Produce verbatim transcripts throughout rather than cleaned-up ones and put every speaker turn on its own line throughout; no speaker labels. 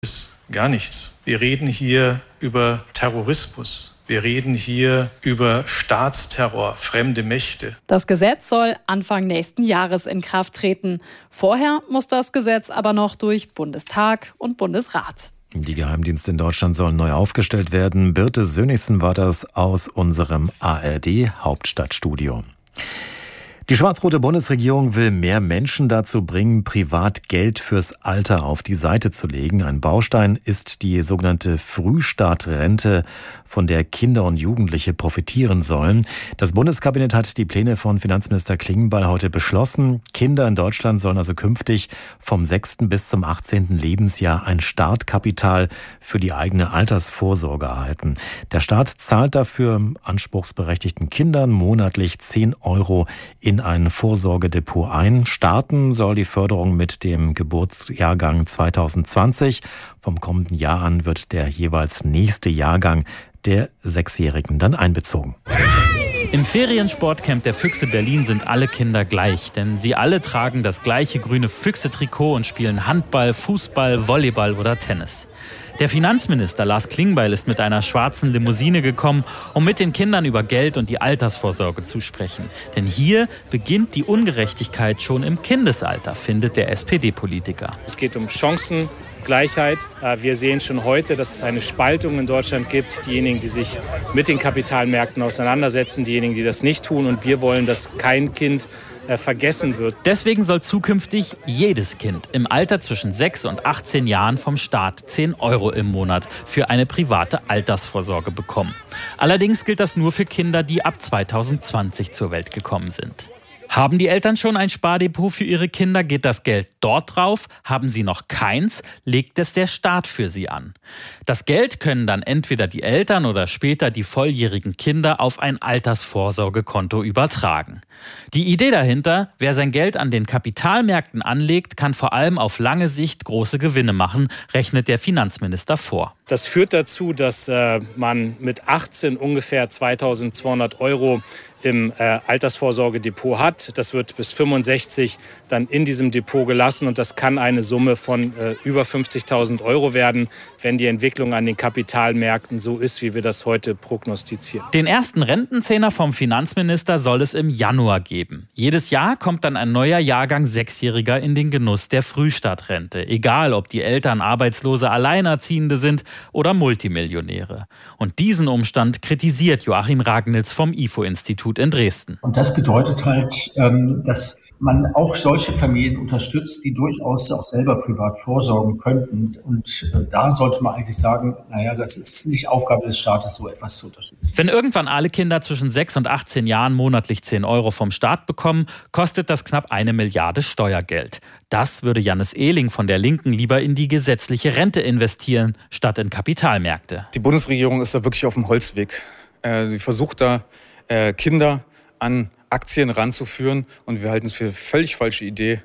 ist gar nichts. Wir reden hier über Terrorismus. Wir reden hier über Staatsterror, fremde Mächte.
Das Gesetz soll Anfang nächsten Jahres in Kraft treten. Vorher muss das Gesetz aber noch durch Bundestag und Bundesrat.
Die Geheimdienste in Deutschland sollen neu aufgestellt werden. Birte Sönnigsen war das aus unserem A R D-Hauptstadtstudio. Die schwarz-rote Bundesregierung will mehr Menschen dazu bringen, privat Geld fürs Alter auf die Seite zu legen. Ein Baustein ist die sogenannte Frühstartrente, von der Kinder und Jugendliche profitieren sollen. Das Bundeskabinett hat die Pläne von Finanzminister Klingbeil heute beschlossen. Kinder in Deutschland sollen also künftig vom sechsten bis zum achtzehnten Lebensjahr ein Startkapital für die eigene Altersvorsorge erhalten. Der Staat zahlt dafür anspruchsberechtigten Kindern monatlich zehn Euro in ein Vorsorgedepot ein. Starten soll die Förderung mit dem Geburtsjahrgang zwanzig zwanzig. Vom kommenden Jahr an wird der jeweils nächste Jahrgang der Sechsjährigen dann einbezogen.
Im Feriensportcamp der Füchse Berlin sind alle Kinder gleich, denn sie alle tragen das gleiche grüne Füchse-Trikot und spielen Handball, Fußball, Volleyball oder Tennis. Der Finanzminister Lars Klingbeil ist mit einer schwarzen Limousine gekommen, um mit den Kindern über Geld und die Altersvorsorge zu sprechen. Denn hier beginnt die Ungerechtigkeit schon im Kindesalter, findet der S P D-Politiker.
Es geht um Chancengleichheit. Wir sehen schon heute, dass es eine Spaltung in Deutschland gibt. Diejenigen, die sich mit den Kapitalmärkten auseinandersetzen, diejenigen, die das nicht tun. Und wir wollen, dass kein Kind vergessen wird.
Deswegen soll zukünftig jedes Kind im Alter zwischen sechs und achtzehn Jahren vom Staat zehn Euro im Monat für eine private Altersvorsorge bekommen. Allerdings gilt das nur für Kinder, die ab zwanzig zwanzig zur Welt gekommen sind. Haben die Eltern schon ein Spardepot für ihre Kinder, geht das Geld dort drauf. Haben sie noch keins, legt es der Staat für sie an. Das Geld können dann entweder die Eltern oder später die volljährigen Kinder auf ein Altersvorsorgekonto übertragen. Die Idee dahinter, wer sein Geld an den Kapitalmärkten anlegt, kann vor allem auf lange Sicht große Gewinne machen, rechnet der Finanzminister vor.
Das führt dazu, dass äh, man mit achtzehn ungefähr zweitausendzweihundert Euro im äh, Altersvorsorgedepot hat. Das wird bis fünfundsechzig dann in diesem Depot gelassen und das kann eine Summe von äh, über fünfzigtausend Euro werden, wenn die Entwicklung an den Kapitalmärkten so ist, wie wir das heute prognostizieren.
Den ersten Rentenzehner vom Finanzminister soll es im Januar geben. Jedes Jahr kommt dann ein neuer Jahrgang Sechsjähriger in den Genuss der Frühstartrente. Egal, ob die Eltern Arbeitslose, Alleinerziehende sind oder Multimillionäre. Und diesen Umstand kritisiert Joachim Ragnitz vom I F O-Institut in Dresden.
Und das bedeutet halt, dass man auch solche Familien unterstützt, die durchaus auch selber privat vorsorgen könnten. Und da sollte man eigentlich sagen, naja, das ist nicht Aufgabe des Staates, so etwas zu unterstützen.
Wenn irgendwann alle Kinder zwischen sechs und achtzehn Jahren monatlich zehn Euro vom Staat bekommen, kostet das knapp eine Milliarde Steuergeld. Das würde Jannis Ehling von der Linken lieber in die gesetzliche Rente investieren, statt in Kapitalmärkte.
Die Bundesregierung ist da wirklich auf dem Holzweg. Sie versucht da, Kinder an Aktien ranzuführen. Und wir halten es für eine völlig falsche Idee,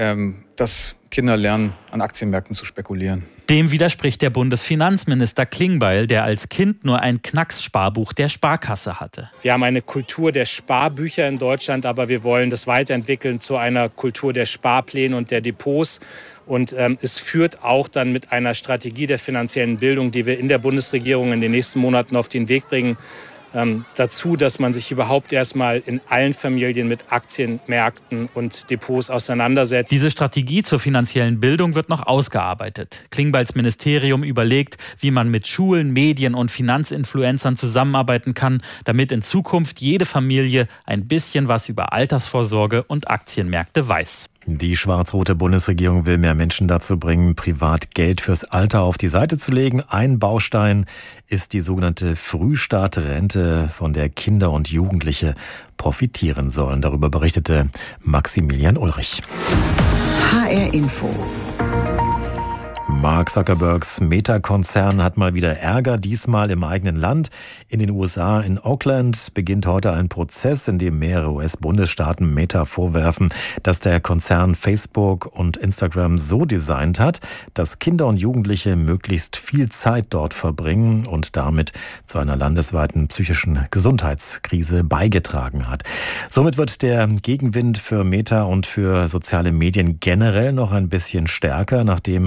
dass Kinder lernen, an Aktienmärkten zu spekulieren.
Dem widerspricht der Bundesfinanzminister Klingbeil, der als Kind nur ein Knackssparbuch der Sparkasse hatte.
Wir haben eine Kultur der Sparbücher in Deutschland, aber wir wollen das weiterentwickeln zu einer Kultur der Sparpläne und der Depots. Und ähm, es führt auch dann mit einer Strategie der finanziellen Bildung, die wir in der Bundesregierung in den nächsten Monaten auf den Weg bringen, ähm, dazu, dass man sich überhaupt erstmal in allen Familien mit Aktienmärkten und Depots auseinandersetzt.
Diese Strategie zur finanziellen Bildung wird noch ausgearbeitet. Klingbeils Ministerium überlegt, wie man mit Schulen, Medien und Finanzinfluencern zusammenarbeiten kann, damit in Zukunft jede Familie ein bisschen was über Altersvorsorge und Aktienmärkte weiß.
Die schwarz-rote Bundesregierung will mehr Menschen dazu bringen, privat Geld fürs Alter auf die Seite zu legen. Ein Baustein ist die sogenannte Frühstartrente, von der Kinder und Jugendliche profitieren sollen. Darüber berichtete Maximilian Ulrich.
H R Info.
Mark Zuckerbergs Meta-Konzern hat mal wieder Ärger, diesmal im eigenen Land. In den U S A, in Oakland, beginnt heute ein Prozess, in dem mehrere U S-Bundesstaaten Meta vorwerfen, dass der Konzern Facebook und Instagram so designt hat, dass Kinder und Jugendliche möglichst viel Zeit dort verbringen und damit zu einer landesweiten psychischen Gesundheitskrise beigetragen hat. Somit wird der Gegenwind für Meta und für soziale Medien generell noch ein bisschen stärker, nachdem verschiedene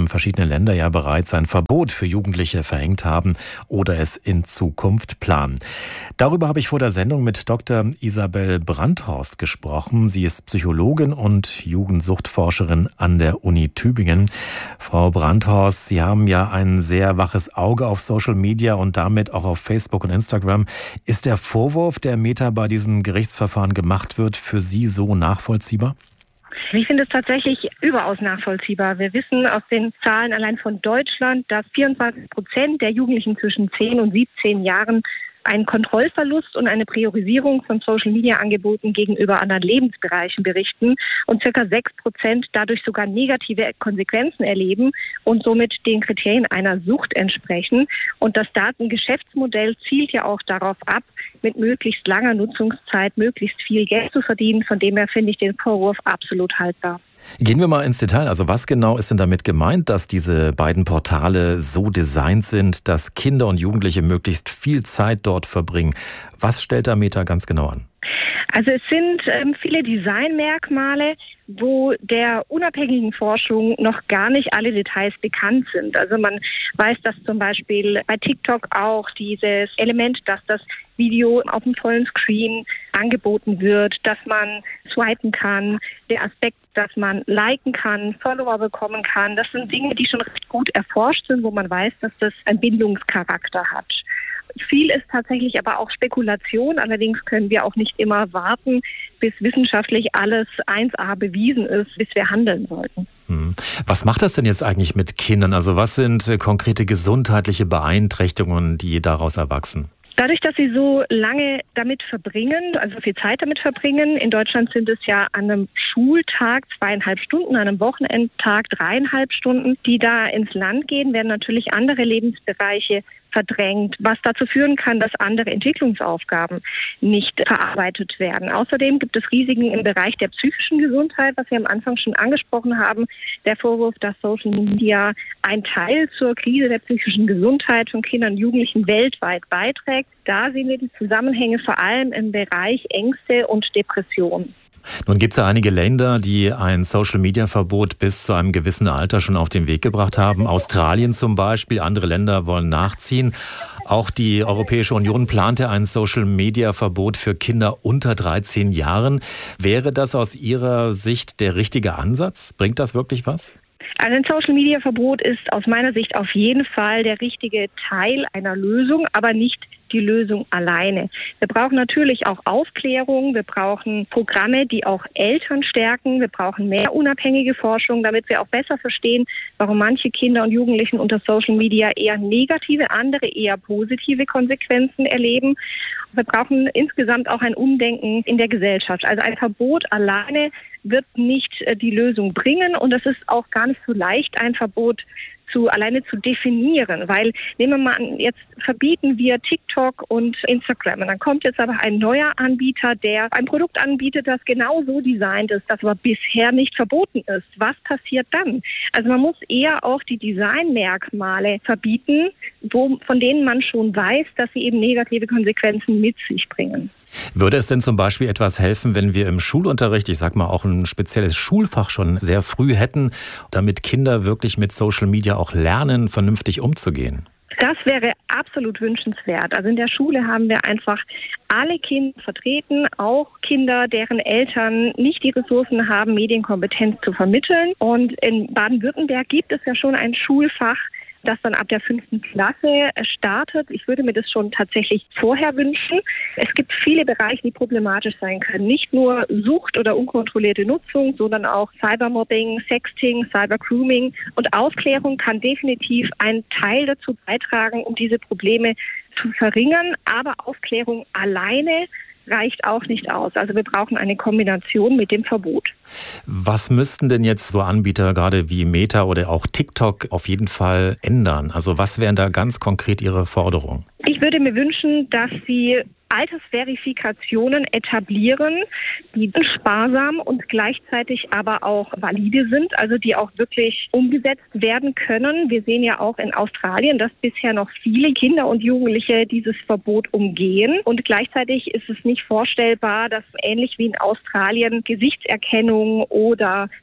Länder ja bereits ein Verbot für Jugendliche verhängt haben oder es in Zukunft planen. Darüber habe ich vor der Sendung mit Doktor Isabel Brandhorst gesprochen. Sie ist Psychologin und Jugendsuchtforscherin an der Uni Tübingen. Frau Brandhorst, Sie haben ja ein sehr waches Auge auf Social Media und damit auch auf Facebook und Instagram. Ist der Vorwurf, der Meta bei diesem Gerichtsverfahren gemacht wird, für Sie so nachvollziehbar?
Ich finde es tatsächlich überaus nachvollziehbar. Wir wissen aus den Zahlen allein von Deutschland, dass vierundzwanzig Prozent der Jugendlichen zwischen zehn und siebzehn Jahren einen Kontrollverlust und eine Priorisierung von Social-Media-Angeboten gegenüber anderen Lebensbereichen berichten und circa sechs Prozent dadurch sogar negative Konsequenzen erleben und somit den Kriterien einer Sucht entsprechen. Und das Datengeschäftsmodell zielt ja auch darauf ab, mit möglichst langer Nutzungszeit möglichst viel Geld zu verdienen. Von dem her finde ich den Vorwurf absolut haltbar.
Gehen wir mal ins Detail. Also was genau ist denn damit gemeint, dass diese beiden Portale so designt sind, dass Kinder und Jugendliche möglichst viel Zeit dort verbringen? Was stellt da Meta ganz genau an?
Also es sind ähm, viele Designmerkmale, wo der unabhängigen Forschung noch gar nicht alle Details bekannt sind. Also man weiß, dass zum Beispiel bei TikTok auch dieses Element, dass das Video auf dem vollen Screen angeboten wird, dass man swipen kann, der Aspekt, dass man liken kann, Follower bekommen kann. Das sind Dinge, die schon recht gut erforscht sind, wo man weiß, dass das einen Bindungscharakter hat. Viel ist tatsächlich aber auch Spekulation. Allerdings können wir auch nicht immer warten, bis wissenschaftlich alles eins a bewiesen ist, bis wir handeln sollten.
Was macht das denn jetzt eigentlich mit Kindern? Also was sind konkrete gesundheitliche Beeinträchtigungen, die daraus erwachsen?
Dadurch, dass sie so lange damit verbringen, also viel Zeit damit verbringen, in Deutschland sind es ja an einem Schultag zweieinhalb Stunden, an einem Wochenendtag dreieinhalb Stunden, die da ins Land gehen, werden natürlich andere Lebensbereiche verdrängt, was dazu führen kann, dass andere Entwicklungsaufgaben nicht verarbeitet werden. Außerdem gibt es Risiken im Bereich der psychischen Gesundheit, was wir am Anfang schon angesprochen haben. Der Vorwurf, dass Social Media ein Teil zur Krise der psychischen Gesundheit von Kindern und Jugendlichen weltweit beiträgt. Da sehen wir die Zusammenhänge vor allem im Bereich Ängste und Depressionen.
Nun gibt es ja einige Länder, die ein Social-Media-Verbot bis zu einem gewissen Alter schon auf den Weg gebracht haben. Australien zum Beispiel, andere Länder wollen nachziehen. Auch die Europäische Union plante ein Social-Media-Verbot für Kinder unter dreizehn Jahren. Wäre das aus Ihrer Sicht der richtige Ansatz? Bringt das wirklich was?
Also ein Social-Media-Verbot ist aus meiner Sicht auf jeden Fall der richtige Teil einer Lösung, aber nicht die Lösung alleine. Wir brauchen natürlich auch Aufklärung, wir brauchen Programme, die auch Eltern stärken, wir brauchen mehr unabhängige Forschung, damit wir auch besser verstehen, warum manche Kinder und Jugendlichen unter Social Media eher negative, andere eher positive Konsequenzen erleben. Wir brauchen insgesamt auch ein Umdenken in der Gesellschaft. Also ein Verbot alleine wird nicht die Lösung bringen und es ist auch gar nicht so leicht, ein Verbot zu alleine zu definieren, weil nehmen wir mal an, jetzt verbieten wir TikTok und Instagram und dann kommt jetzt aber ein neuer Anbieter, der ein Produkt anbietet, das genau so designt ist, das aber bisher nicht verboten ist. Was passiert dann? Also man muss eher auch die Designmerkmale verbieten, wo, von denen man schon weiß, dass sie eben negative Konsequenzen mit sich bringen.
Würde es denn zum Beispiel etwas helfen, wenn wir im Schulunterricht, ich sag mal auch ein spezielles Schulfach schon sehr früh hätten, damit Kinder wirklich mit Social Media auch lernen, vernünftig umzugehen?
Das wäre absolut wünschenswert. Also in der Schule haben wir einfach alle Kinder vertreten, auch Kinder, deren Eltern nicht die Ressourcen haben, Medienkompetenz zu vermitteln. Und in Baden-Württemberg gibt es ja schon ein Schulfach, das dann ab der fünften Klasse startet. Ich würde mir das schon tatsächlich vorher wünschen. Es gibt viele Bereiche, die problematisch sein können. Nicht nur Sucht oder unkontrollierte Nutzung, sondern auch Cybermobbing, Sexting, Cybergrooming. Und Aufklärung kann definitiv einen Teil dazu beitragen, um diese Probleme zu verringern. Aber Aufklärung alleine reicht auch nicht aus. Also wir brauchen eine Kombination mit dem Verbot.
Was müssten denn jetzt so Anbieter, gerade wie Meta oder auch TikTok, auf jeden Fall ändern? Also was wären da ganz konkret Ihre Forderungen?
Ich würde mir wünschen, dass sie Altersverifikationen etablieren, die sparsam und gleichzeitig aber auch valide sind, also die auch wirklich umgesetzt werden können. Wir sehen ja auch in Australien, dass bisher noch viele Kinder und Jugendliche dieses Verbot umgehen. Und gleichzeitig ist es nicht vorstellbar, dass ähnlich wie in Australien Gesichtserkennung oder noch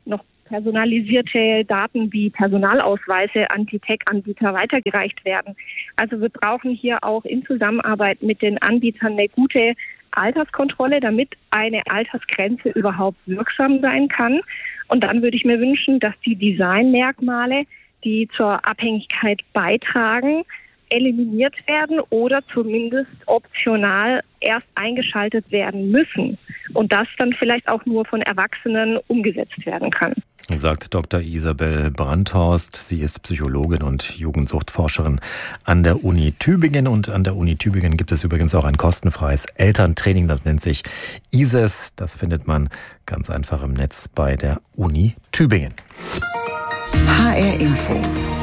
personalisierte Daten wie Personalausweise an die Tech-Anbieter weitergereicht werden. Also wir brauchen hier auch in Zusammenarbeit mit den Anbietern eine gute Alterskontrolle, damit eine Altersgrenze überhaupt wirksam sein kann. Und dann würde ich mir wünschen, dass die Designmerkmale, die zur Abhängigkeit beitragen, eliminiert werden oder zumindest optional erst eingeschaltet werden müssen und das dann vielleicht auch nur von Erwachsenen umgesetzt werden kann.
Sagt Doktor Isabel Brandhorst. Sie ist Psychologin und Jugendsuchtforscherin an der Uni Tübingen. Und an der Uni Tübingen gibt es übrigens auch ein kostenfreies Elterntraining. Das nennt sich I S E S. Das findet man ganz einfach im Netz bei der Uni Tübingen.
H R Info.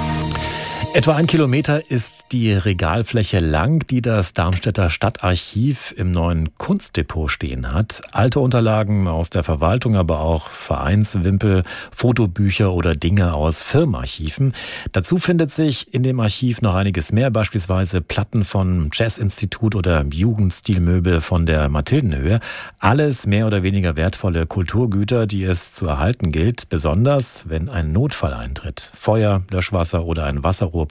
Etwa ein Kilometer ist die Regalfläche lang, die das Darmstädter Stadtarchiv im neuen Kunstdepot stehen hat. Alte Unterlagen aus der Verwaltung, aber auch Vereinswimpel, Fotobücher oder Dinge aus Firmenarchiven. Dazu findet sich in dem Archiv noch einiges mehr, beispielsweise Platten vom Jazzinstitut oder Jugendstilmöbel von der Mathildenhöhe. Alles mehr oder weniger wertvolle Kulturgüter, die es zu erhalten gilt, besonders wenn ein Notfall eintritt. Feuer, Löschwasser oder ein Wasserrohrbruch.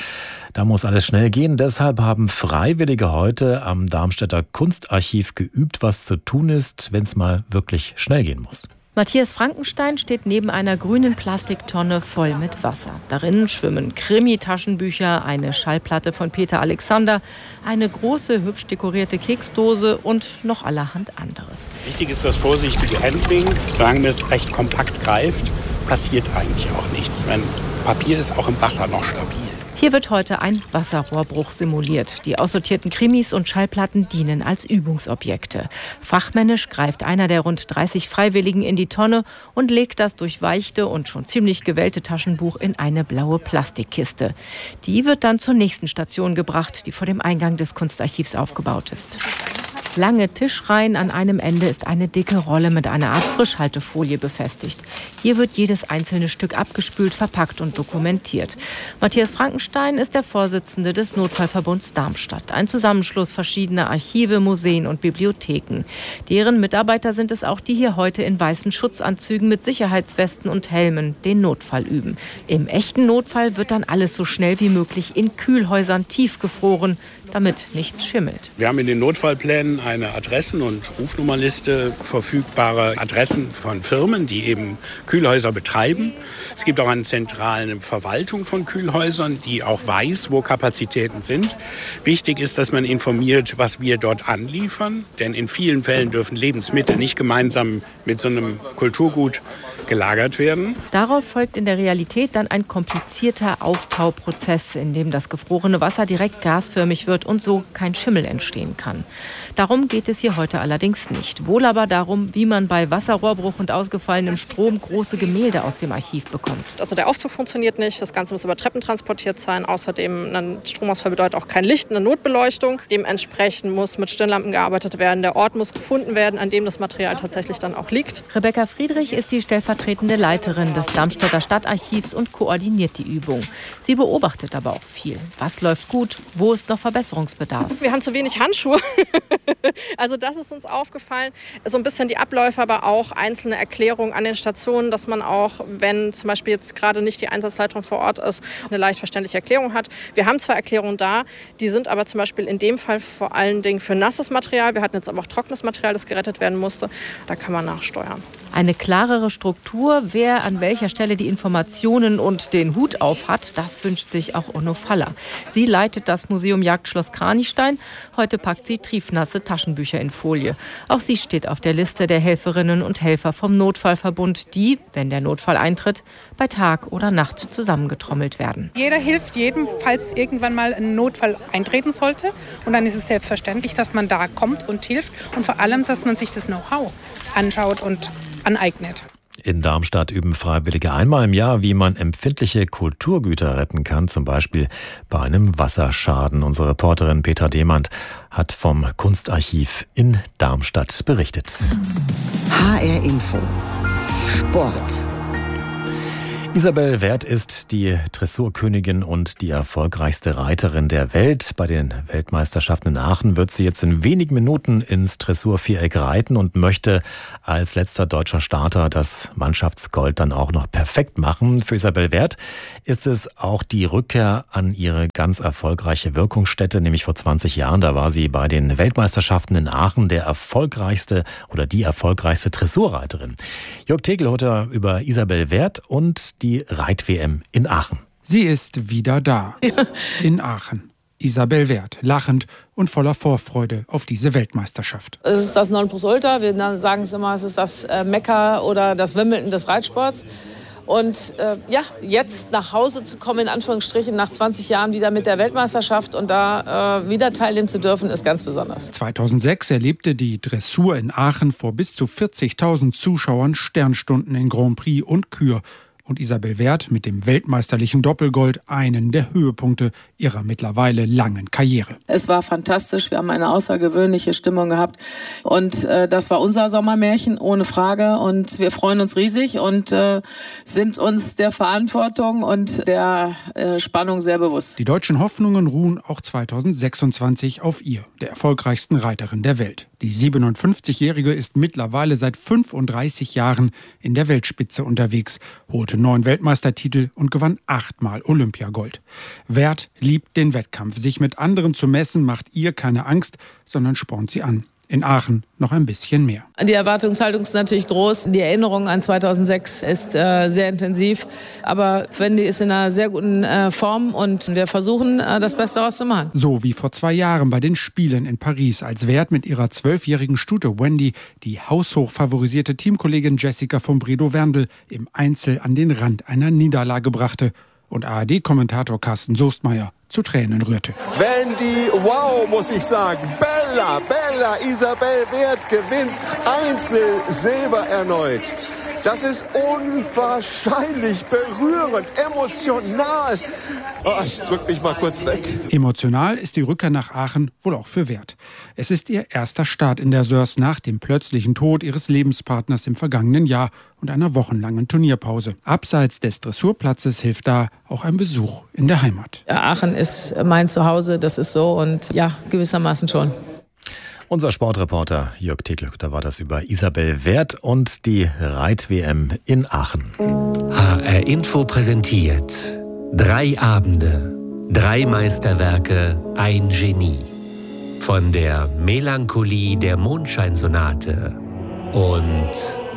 Da muss alles schnell gehen. Deshalb haben Freiwillige heute am Darmstädter Kunstarchiv geübt, was zu tun ist, wenn es mal wirklich schnell gehen muss.
Matthias Frankenstein steht neben einer grünen Plastiktonne voll mit Wasser. Darin schwimmen Krimi-Taschenbücher, eine Schallplatte von Peter Alexander, eine große, hübsch dekorierte Keksdose und noch allerhand anderes.
Wichtig ist das vorsichtige Handling. Solange es recht kompakt greift, passiert eigentlich auch nichts. Wenn Papier ist auch im Wasser noch stabil.
Hier wird heute ein Wasserrohrbruch simuliert. Die aussortierten Krimis und Schallplatten dienen als Übungsobjekte. Fachmännisch greift einer der rund dreißig Freiwilligen in die Tonne und legt das durchweichte und schon ziemlich gewellte Taschenbuch in eine blaue Plastikkiste. Die wird dann zur nächsten Station gebracht, die vor dem Eingang des Kunstarchivs aufgebaut ist. Lange Tischreihen, an einem Ende ist eine dicke Rolle mit einer Art Frischhaltefolie befestigt. Hier wird jedes einzelne Stück abgespült, verpackt und dokumentiert. Matthias Frankenstein ist der Vorsitzende des Notfallverbunds Darmstadt, ein Zusammenschluss verschiedener Archive, Museen und Bibliotheken. Deren Mitarbeiter sind es auch, die hier heute in weißen Schutzanzügen mit Sicherheitswesten und Helmen den Notfall üben. Im echten Notfall wird dann alles so schnell wie möglich in Kühlhäusern tiefgefroren, damit nichts schimmelt.
Wir haben in den Notfallplänen eine Adressen- und Rufnummerliste verfügbare Adressen von Firmen, die eben Kühlhäuser betreiben. Es gibt auch eine zentrale Verwaltung von Kühlhäusern, die auch weiß, wo Kapazitäten sind. Wichtig ist, dass man informiert, was wir dort anliefern, denn in vielen Fällen dürfen Lebensmittel nicht gemeinsam mit so einem Kulturgut gelagert werden.
Darauf folgt in der Realität dann ein komplizierter Auftauprozess, in dem das gefrorene Wasser direkt gasförmig wird und so kein Schimmel entstehen kann. Darum geht es hier heute allerdings nicht. Wohl aber darum, wie man bei Wasserrohrbruch und ausgefallenem Strom große Gemälde aus dem Archiv bekommt.
Also der Aufzug funktioniert nicht, das Ganze muss über Treppen transportiert sein. Außerdem ein Stromausfall bedeutet auch kein Licht, eine Notbeleuchtung. Dementsprechend muss mit Stirnlampen gearbeitet werden. Der Ort muss gefunden werden, an dem das Material tatsächlich dann auch liegt.
Rebecca Friedrich ist die stellvertretende Leiterin des Darmstädter Stadtarchivs und koordiniert die Übung. Sie beobachtet aber auch viel. Was läuft gut? Wo ist noch Verbesserungsbedarf?
Wir haben zu wenig Handschuhe. Also das ist uns aufgefallen. So ein bisschen die Abläufe, aber auch einzelne Erklärungen an den Stationen, dass man auch, wenn zum Beispiel jetzt gerade nicht die Einsatzleitung vor Ort ist, eine leicht verständliche Erklärung hat. Wir haben zwar Erklärungen da, die sind aber zum Beispiel in dem Fall vor allen Dingen für nasses Material. Wir hatten jetzt aber auch trockenes Material, das gerettet werden musste. Da kann man nachsteuern.
Eine klarere Struktur, wer an welcher Stelle die Informationen und den Hut auf hat, das wünscht sich auch Onno Faller. Sie leitet das Museum Jagdschloss Kranichstein. Heute packt sie triefnasse Taschenbücher in Folie. Auch sie steht auf der Liste der Helferinnen und Helfer vom Notfallverbund, die, wenn der Notfall eintritt, bei Tag oder Nacht zusammengetrommelt werden.
Jeder hilft jedem, falls irgendwann mal ein Notfall eintreten sollte. Und dann ist es selbstverständlich, dass man da kommt und hilft und vor allem, dass man sich das Know-how anschaut und aneignet.
In Darmstadt üben Freiwillige einmal im Jahr, wie man empfindliche Kulturgüter retten kann, zum Beispiel bei einem Wasserschaden. Unsere Reporterin Petra Demand hat vom Kunstarchiv in Darmstadt berichtet.
H R Info. Sport.
Isabel Werth ist die Dressurkönigin und die erfolgreichste Reiterin der Welt. Bei den Weltmeisterschaften in Aachen wird sie jetzt in wenigen Minuten ins Dressurviereck reiten und möchte als letzter deutscher Starter das Mannschaftsgold dann auch noch perfekt machen. Für Isabel Werth ist es auch die Rückkehr an ihre ganz erfolgreiche Wirkungsstätte, nämlich vor zwanzig Jahren. Da war sie bei den Weltmeisterschaften in Aachen der erfolgreichste oder die erfolgreichste Dressurreiterin. Jörg Tegel heute über Isabel Werth und die Reit-W M in Aachen.
Sie ist wieder da. In Aachen. Isabel Werth, lachend und voller Vorfreude auf diese Weltmeisterschaft.
Es ist das Nonplusultra. Wir sagen es immer, es ist das Mekka oder das Wimbledon des Reitsports. Und äh, ja, jetzt nach Hause zu kommen, in Anführungsstrichen, nach zwanzig Jahren wieder mit der Weltmeisterschaft und da äh, wieder teilnehmen zu dürfen, ist ganz besonders.
zweitausendsechs erlebte die Dressur in Aachen vor bis zu vierzigtausend Zuschauern Sternstunden in Grand Prix und Kür. Und Isabel Werth mit dem weltmeisterlichen Doppelgold einen der Höhepunkte ihrer mittlerweile langen Karriere.
Es war fantastisch, wir haben eine außergewöhnliche Stimmung gehabt und äh, das war unser Sommermärchen, ohne Frage, und wir freuen uns riesig und äh, sind uns der Verantwortung und der äh, Spannung sehr bewusst.
Die deutschen Hoffnungen ruhen auch zweitausendsechsundzwanzig auf ihr, der erfolgreichsten Reiterin der Welt. Die siebenundfünfzigjährige ist mittlerweile seit fünfunddreißig Jahren in der Weltspitze unterwegs, holte neun Weltmeistertitel und gewann achtmal Olympiagold. Werth liebt den Wettkampf. Sich mit anderen zu messen, macht ihr keine Angst, sondern spornt sie an. In Aachen noch ein bisschen mehr.
Die Erwartungshaltung ist natürlich groß. Die Erinnerung an zweitausendsechs ist äh, sehr intensiv. Aber Wendy ist in einer sehr guten äh, Form und wir versuchen, äh, das Beste daraus zu machen.
So wie vor zwei Jahren bei den Spielen in Paris, als Werth mit ihrer zwölfjährigen Stute Wendy die haushoch favorisierte Teamkollegin Jessica von Bredow-Werndl im Einzel an den Rand einer Niederlage brachte und A R D-Kommentator Carsten Soestmeier zu Tränen rührte.
Wendy, wow, muss ich sagen. Bella, Bella, Isabel Werth gewinnt Einzel Silber erneut. Das ist unwahrscheinlich berührend, emotional. Oh, ich drück mich mal kurz weg.
Emotional ist die Rückkehr nach Aachen wohl auch für Werth. Es ist ihr erster Start in der Sörs nach dem plötzlichen Tod ihres Lebenspartners im vergangenen Jahr und einer wochenlangen Turnierpause. Abseits des Dressurplatzes hilft da auch ein Besuch in der Heimat.
Aachen ist mein Zuhause, das ist so, und ja, gewissermaßen schon.
Unser Sportreporter Jörg Tegel, da war das über Isabel Werth und die Reit-W M in Aachen.
H R Info präsentiert drei Abende, drei Meisterwerke, ein Genie. Von der Melancholie der Mondscheinsonate und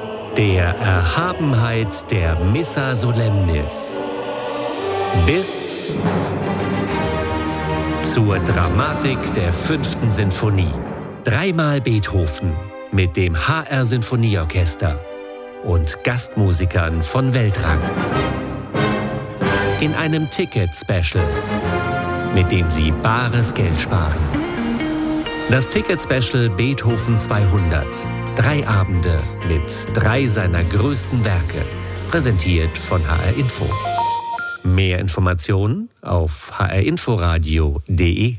der Erhabenheit der Missa Solemnis bis zur Dramatik der fünften Sinfonie. Dreimal Beethoven mit dem H R Sinfonieorchester und Gastmusikern von Weltrang. In einem Ticket-Special, mit dem Sie bares Geld sparen. Das Ticket-Special Beethoven zweihundert. Drei Abende mit drei seiner größten Werke. Präsentiert von H R Info. Mehr Informationen auf h r inforadio punkt d e.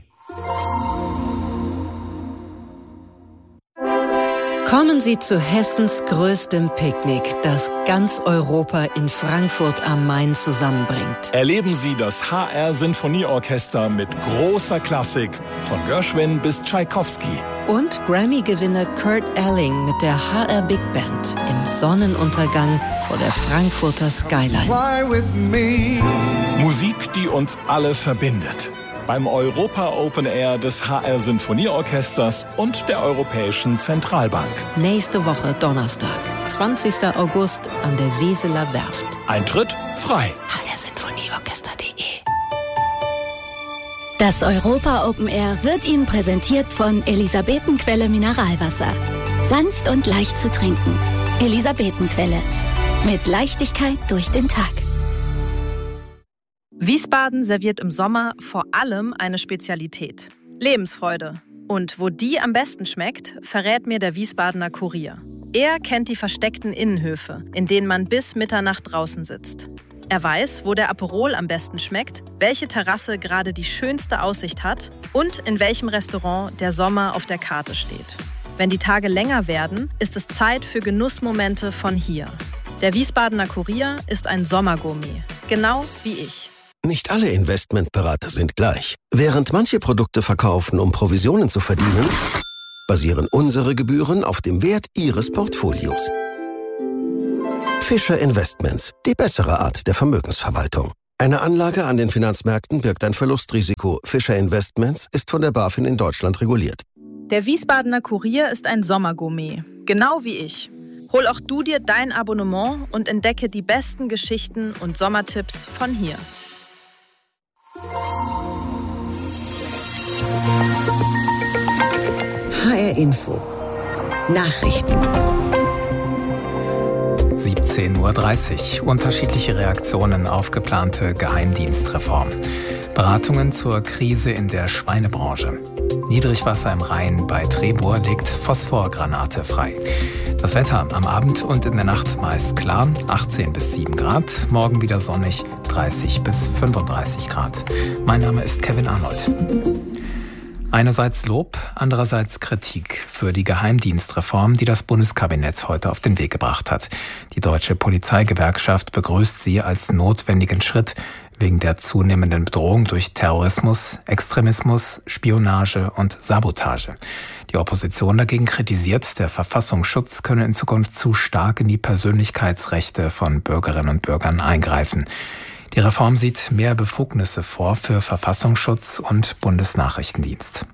Kommen Sie zu Hessens größtem Picknick, das ganz Europa in Frankfurt am Main zusammenbringt.
Erleben Sie das H R Sinfonieorchester mit großer Klassik, von Gershwin bis Tschaikowski.
Und Grammy-Gewinner Kurt Elling mit der H R Big Band im Sonnenuntergang vor der Frankfurter Skyline.
Fly with me. Musik, die uns alle verbindet. Beim Europa Open Air des H R Sinfonieorchesters und der Europäischen Zentralbank.
Nächste Woche Donnerstag, zwanzigster August an der Weseler Werft.
Eintritt frei.
h r sinfonieorchester punkt d e.
Das Europa Open Air wird Ihnen präsentiert von Elisabetenquelle Mineralwasser. Sanft und leicht zu trinken. Elisabetenquelle. Mit Leichtigkeit durch den Tag.
Wiesbaden serviert im Sommer vor allem eine Spezialität: Lebensfreude. Und wo die am besten schmeckt, verrät mir der Wiesbadener Kurier. Er kennt die versteckten Innenhöfe, in denen man bis Mitternacht draußen sitzt. Er weiß, wo der Aperol am besten schmeckt, welche Terrasse gerade die schönste Aussicht hat und in welchem Restaurant der Sommer auf der Karte steht. Wenn die Tage länger werden, ist es Zeit für Genussmomente von hier. Der Wiesbadener Kurier ist ein Sommergourmet, genau wie ich.
Nicht alle Investmentberater sind gleich. Während manche Produkte verkaufen, um Provisionen zu verdienen, basieren unsere Gebühren auf dem Wert Ihres Portfolios. Fischer Investments, die bessere Art der Vermögensverwaltung. Eine Anlage an den Finanzmärkten birgt ein Verlustrisiko. Fischer Investments ist von der BaFin in Deutschland reguliert.
Der Wiesbadener Kurier ist ein Sommergourmet, genau wie ich. Hol auch du dir dein Abonnement und entdecke die besten Geschichten und Sommertipps von hier.
H R Info Nachrichten.
siebzehn Uhr dreißig. Unterschiedliche Reaktionen auf geplante Geheimdienstreform. Beratungen zur Krise in der Schweinebranche. Niedrigwasser im Rhein bei Trebur legt Phosphorgranate frei. Das Wetter am Abend und in der Nacht meist klar, achtzehn bis sieben Grad. Morgen wieder sonnig, dreißig bis fünfunddreißig Grad. Mein Name ist Kevin Arnold. Einerseits Lob, andererseits Kritik für die Geheimdienstreform, die das Bundeskabinett heute auf den Weg gebracht hat. Die Deutsche Polizeigewerkschaft begrüßt sie als notwendigen Schritt wegen der zunehmenden Bedrohung durch Terrorismus, Extremismus, Spionage und Sabotage. Die Opposition dagegen kritisiert, der Verfassungsschutz könne in Zukunft zu stark in die Persönlichkeitsrechte von Bürgerinnen und Bürgern eingreifen. Die Reform sieht mehr Befugnisse vor für Verfassungsschutz und Bundesnachrichtendienst.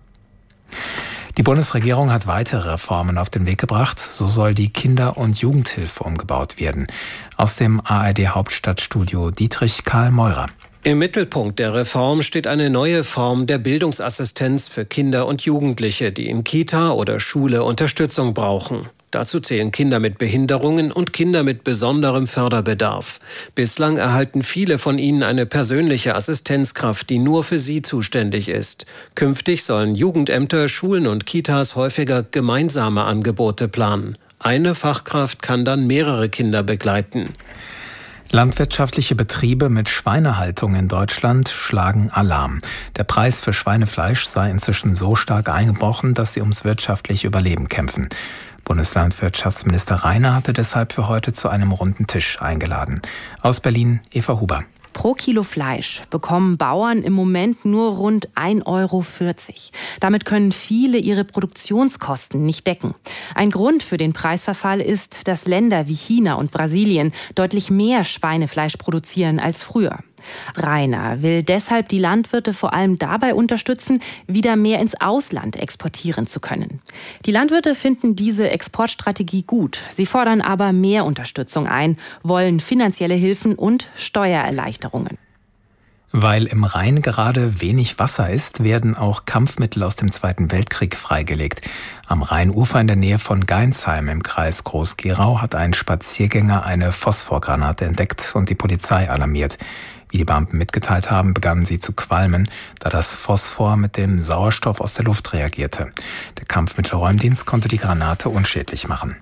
Die Bundesregierung hat weitere Reformen auf den Weg gebracht. So soll die Kinder- und Jugendhilfe umgebaut werden. Aus dem A R D-Hauptstadtstudio Dietrich Karl Meurer.
Im Mittelpunkt der Reform steht eine neue Form der Bildungsassistenz für Kinder und Jugendliche, die in Kita oder Schule Unterstützung brauchen. Dazu zählen Kinder mit Behinderungen und Kinder mit besonderem Förderbedarf. Bislang erhalten viele von ihnen eine persönliche Assistenzkraft, die nur für sie zuständig ist. Künftig sollen Jugendämter, Schulen und Kitas häufiger gemeinsame Angebote planen. Eine Fachkraft kann dann mehrere Kinder begleiten.
Landwirtschaftliche Betriebe mit Schweinehaltung in Deutschland schlagen Alarm. Der Preis für Schweinefleisch sei inzwischen so stark eingebrochen, dass sie ums wirtschaftliche Überleben kämpfen. Bundeslandwirtschaftsminister Rheiner hatte deshalb für heute zu einem runden Tisch eingeladen. Aus Berlin, Eva Huber.
Pro Kilo Fleisch bekommen Bauern im Moment nur rund ein Euro vierzig. Damit können viele ihre Produktionskosten nicht decken. Ein Grund für den Preisverfall ist, dass Länder wie China und Brasilien deutlich mehr Schweinefleisch produzieren als früher. Rheiner will deshalb die Landwirte vor allem dabei unterstützen, wieder mehr ins Ausland exportieren zu können. Die Landwirte finden diese Exportstrategie gut. Sie fordern aber mehr Unterstützung ein, wollen finanzielle Hilfen und Steuererleichterungen.
Weil im Rhein gerade wenig Wasser ist, werden auch Kampfmittel aus dem Zweiten Weltkrieg freigelegt. Am Rheinufer in der Nähe von Geinsheim im Kreis Groß-Gerau hat ein Spaziergänger eine Phosphorgranate entdeckt und die Polizei alarmiert. Wie die Beamten mitgeteilt haben, begannen sie zu qualmen, da das Phosphor mit dem Sauerstoff aus der Luft reagierte. Der Kampfmittelräumdienst konnte die Granate unschädlich machen.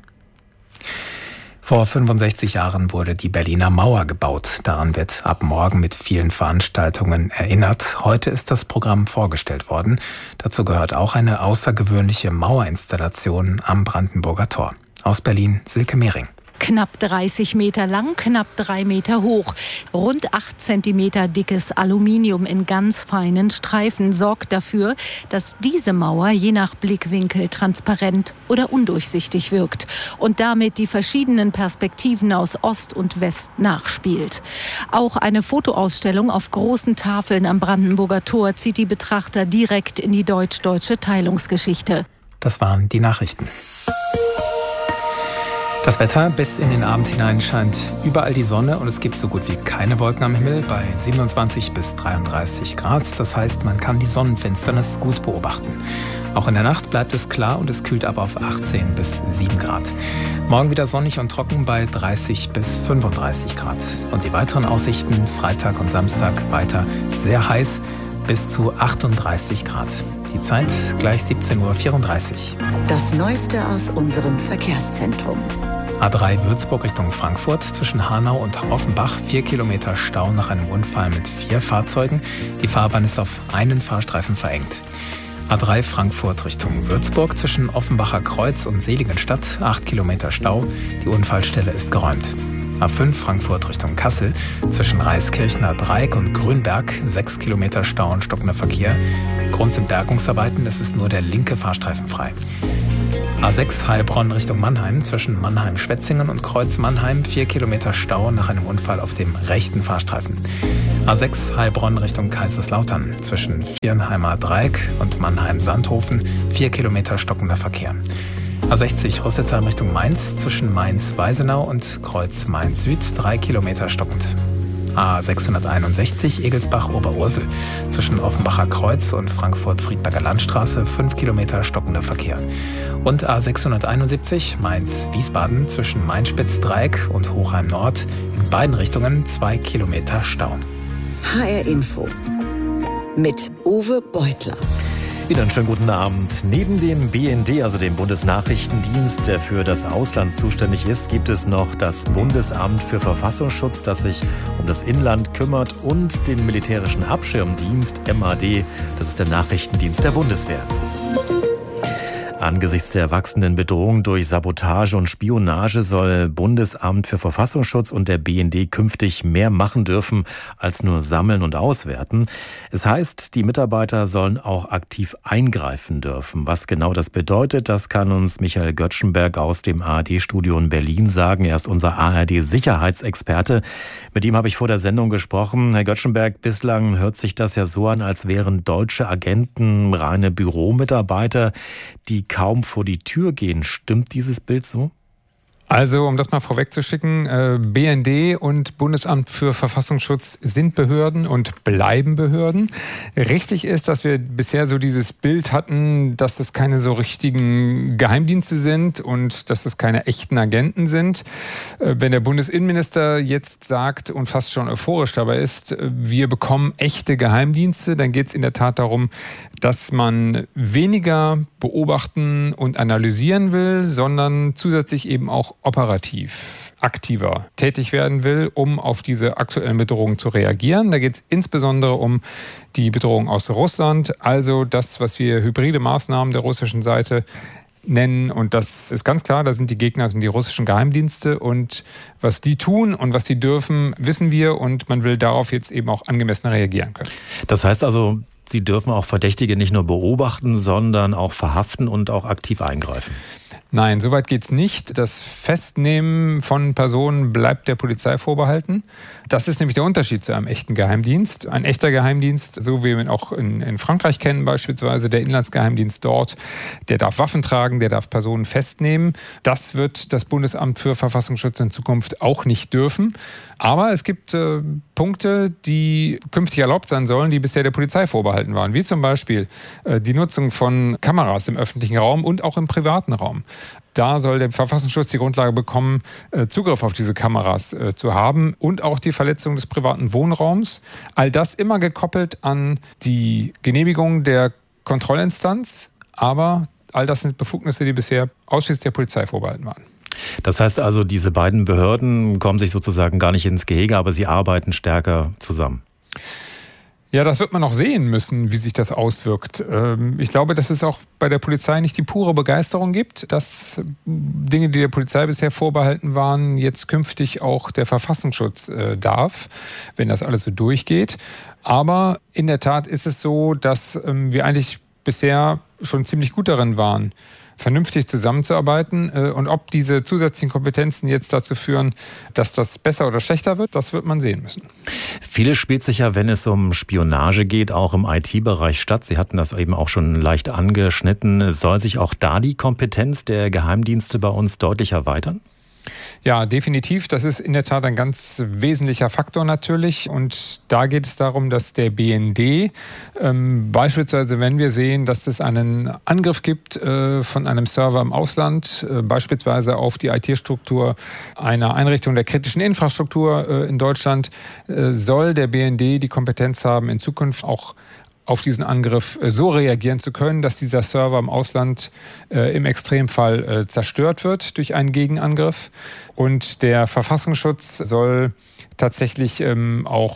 Vor fünfundsechzig Jahren wurde die Berliner Mauer gebaut. Daran wird ab morgen mit vielen Veranstaltungen erinnert. Heute ist das Programm vorgestellt worden. Dazu gehört auch eine außergewöhnliche Mauerinstallation am Brandenburger Tor. Aus Berlin, Silke Mehring.
Knapp dreißig Meter lang, knapp drei Meter hoch. Rund acht Zentimeter dickes Aluminium in ganz feinen Streifen sorgt dafür, dass diese Mauer je nach Blickwinkel transparent oder undurchsichtig wirkt und damit die verschiedenen Perspektiven aus Ost und West nachspielt. Auch eine Fotoausstellung auf großen Tafeln am Brandenburger Tor zieht die Betrachter direkt in die deutsch-deutsche Teilungsgeschichte.
Das waren die Nachrichten. Das Wetter bis in den Abend hinein scheint überall die Sonne und es gibt so gut wie keine Wolken am Himmel bei siebenundzwanzig bis dreiunddreißig Grad. Das heißt, man kann die Sonnenfinsternis gut beobachten. Auch in der Nacht bleibt es klar und es kühlt ab auf achtzehn bis sieben Grad. Morgen wieder sonnig und trocken bei dreißig bis fünfunddreißig Grad. Und die weiteren Aussichten Freitag und Samstag weiter sehr heiß bis zu achtunddreißig Grad. Die Zeit gleich siebzehn Uhr vierunddreißig.
Das Neueste aus unserem Verkehrszentrum.
A drei Würzburg Richtung Frankfurt zwischen Hanau und Offenbach. Vier Kilometer Stau nach einem Unfall mit vier Fahrzeugen. Die Fahrbahn ist auf einen Fahrstreifen verengt. A drei Frankfurt Richtung Würzburg zwischen Offenbacher Kreuz und Seligenstadt. Acht Kilometer Stau. Die Unfallstelle ist geräumt. A fünf Frankfurt Richtung Kassel zwischen Reiskirchner Dreieck und Grünberg sechs Kilometer Stau und stockender Verkehr. Grund sind Bergungsarbeiten, es ist nur der linke Fahrstreifen frei. A sechs Heilbronn Richtung Mannheim zwischen Mannheim-Schwetzingen und Kreuz Mannheim vier Kilometer Stau nach einem Unfall auf dem rechten Fahrstreifen. A sechs Heilbronn Richtung Kaiserslautern zwischen Viernheimer Dreieck und Mannheim-Sandhofen vier Kilometer stockender Verkehr. A sechzig Rüsselsheim Richtung Mainz zwischen Mainz-Weisenau und Kreuz Mainz-Süd drei Kilometer stockend. A sechshunderteinundsechzig Egelsbach-Oberursel zwischen Offenbacher Kreuz und Frankfurt-Friedberger Landstraße fünf Kilometer stockender Verkehr. Und A sechshunderteinundsiebzig Mainz-Wiesbaden zwischen Mainspitz-Dreieck und Hochheim Nord in beiden Richtungen zwei Kilometer Stau.
H R Info mit Uwe Beutler.
Wieder einen schönen guten Abend. Neben dem B N D, also dem Bundesnachrichtendienst, der für das Ausland zuständig ist, gibt es noch das Bundesamt für Verfassungsschutz, das sich um das Inland kümmert, und den militärischen Abschirmdienst M A D, das ist der Nachrichtendienst der Bundeswehr. Angesichts der wachsenden Bedrohung durch Sabotage und Spionage soll Bundesamt für Verfassungsschutz und der B N D künftig mehr machen dürfen als nur sammeln und auswerten. Es heißt, die Mitarbeiter sollen auch aktiv eingreifen dürfen. Was genau das bedeutet, das kann uns Michael Göttschenberg aus dem A R D-Studio in Berlin sagen. Er ist unser A R D-Sicherheitsexperte. Mit ihm habe ich vor der Sendung gesprochen. Herr Göttschenberg, bislang hört sich das ja so an, als wären deutsche Agenten reine Büromitarbeiter, die kaum vor die Tür gehen. Stimmt dieses Bild so?
Also, um das mal vorwegzuschicken, B N D und Bundesamt für Verfassungsschutz sind Behörden und bleiben Behörden. Richtig ist, dass wir bisher so dieses Bild hatten, dass es keine so richtigen Geheimdienste sind und dass es keine echten Agenten sind. Wenn der Bundesinnenminister jetzt sagt und fast schon euphorisch dabei ist, wir bekommen echte Geheimdienste, dann geht es in der Tat darum, dass man weniger beobachten und analysieren will, sondern zusätzlich eben auch operativ aktiver tätig werden will, um auf diese aktuellen Bedrohungen zu reagieren. Da geht es insbesondere um die Bedrohung aus Russland, also das, was wir hybride Maßnahmen der russischen Seite nennen. Und das ist ganz klar, da sind die Gegner, sind die russischen Geheimdienste. Und was die tun und was die dürfen, wissen wir. Und man will darauf jetzt eben auch angemessen reagieren können.
Das heißt also, Sie dürfen auch Verdächtige nicht nur beobachten, sondern auch verhaften und auch aktiv eingreifen.
Nein, soweit geht's nicht. Das Festnehmen von Personen bleibt der Polizei vorbehalten. Das ist nämlich der Unterschied zu einem echten Geheimdienst. Ein echter Geheimdienst, so wie wir ihn auch in, in Frankreich kennen beispielsweise, der Inlandsgeheimdienst dort, der darf Waffen tragen, der darf Personen festnehmen. Das wird das Bundesamt für Verfassungsschutz in Zukunft auch nicht dürfen. Aber es gibt äh, Punkte, die künftig erlaubt sein sollen, die bisher der Polizei vorbehalten waren. Wie zum Beispiel äh, die Nutzung von Kameras im öffentlichen Raum und auch im privaten Raum. Da soll der Verfassungsschutz die Grundlage bekommen, Zugriff auf diese Kameras zu haben und auch die Verletzung des privaten Wohnraums. All das immer gekoppelt an die Genehmigung der Kontrollinstanz, aber all das sind Befugnisse, die bisher ausschließlich der Polizei vorbehalten waren.
Das heißt also, diese beiden Behörden kommen sich sozusagen gar nicht ins Gehege, aber sie arbeiten stärker zusammen.
Ja, das wird man noch sehen müssen, wie sich das auswirkt. Ich glaube, dass es auch bei der Polizei nicht die pure Begeisterung gibt, dass Dinge, die der Polizei bisher vorbehalten waren, jetzt künftig auch der Verfassungsschutz darf, wenn das alles so durchgeht. Aber in der Tat ist es so, dass wir eigentlich bisher schon ziemlich gut darin waren, vernünftig zusammenzuarbeiten. Und ob diese zusätzlichen Kompetenzen jetzt dazu führen, dass das besser oder schlechter wird, das wird man sehen müssen.
Vieles spielt sich ja, wenn es um Spionage geht, auch im I T-Bereich statt. Sie hatten das eben auch schon leicht angeschnitten. Soll sich auch da die Kompetenz der Geheimdienste bei uns deutlich erweitern?
Ja, definitiv. Das ist in der Tat ein ganz wesentlicher Faktor natürlich. Und da geht es darum, dass der B N D ähm, beispielsweise, wenn wir sehen, dass es einen Angriff gibt äh, von einem Server im Ausland, äh, beispielsweise auf die I T-Struktur einer Einrichtung der kritischen Infrastruktur äh, in Deutschland, äh, soll der B N D die Kompetenz haben, in Zukunft auch auf diesen Angriff so reagieren zu können, dass dieser Server im Ausland äh, im Extremfall äh, zerstört wird durch einen Gegenangriff. Und der Verfassungsschutz soll tatsächlich ähm, auch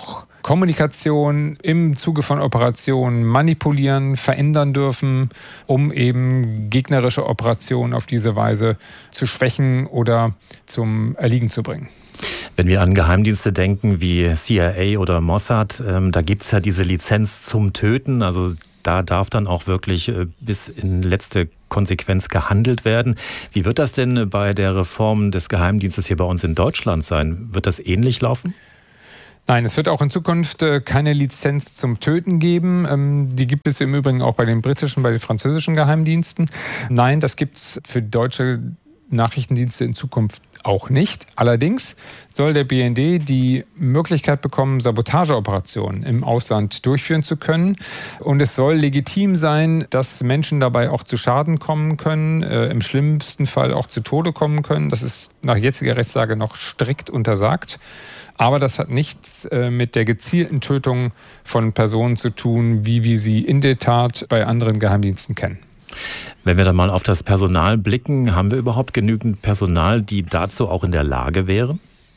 Kommunikation im Zuge von Operationen manipulieren, verändern dürfen, um eben gegnerische Operationen auf diese Weise zu schwächen oder zum Erliegen zu bringen.
Wenn wir an Geheimdienste denken wie C I A oder Mossad, ähm, da gibt es ja diese Lizenz zum Töten. Also da darf dann auch wirklich äh, bis in letzte Konsequenz gehandelt werden. Wie wird das denn bei der Reform des Geheimdienstes hier bei uns in Deutschland sein? Wird das ähnlich laufen?
Nein, es wird auch in Zukunft äh, keine Lizenz zum Töten geben. Ähm, die gibt es im Übrigen auch bei den britischen, bei den französischen Geheimdiensten. Nein, das gibt es für deutsche Nachrichtendienste in Zukunft auch nicht. Allerdings soll der B N D die Möglichkeit bekommen, Sabotageoperationen im Ausland durchführen zu können. Und es soll legitim sein, dass Menschen dabei auch zu Schaden kommen können, äh, im schlimmsten Fall auch zu Tode kommen können. Das ist nach jetziger Rechtslage noch strikt untersagt. Aber das hat nichts äh, mit der gezielten Tötung von Personen zu tun, wie wir sie in der Tat bei anderen Geheimdiensten kennen.
Wenn wir dann mal auf das Personal blicken, haben wir überhaupt genügend Personal, die dazu auch in der Lage wären?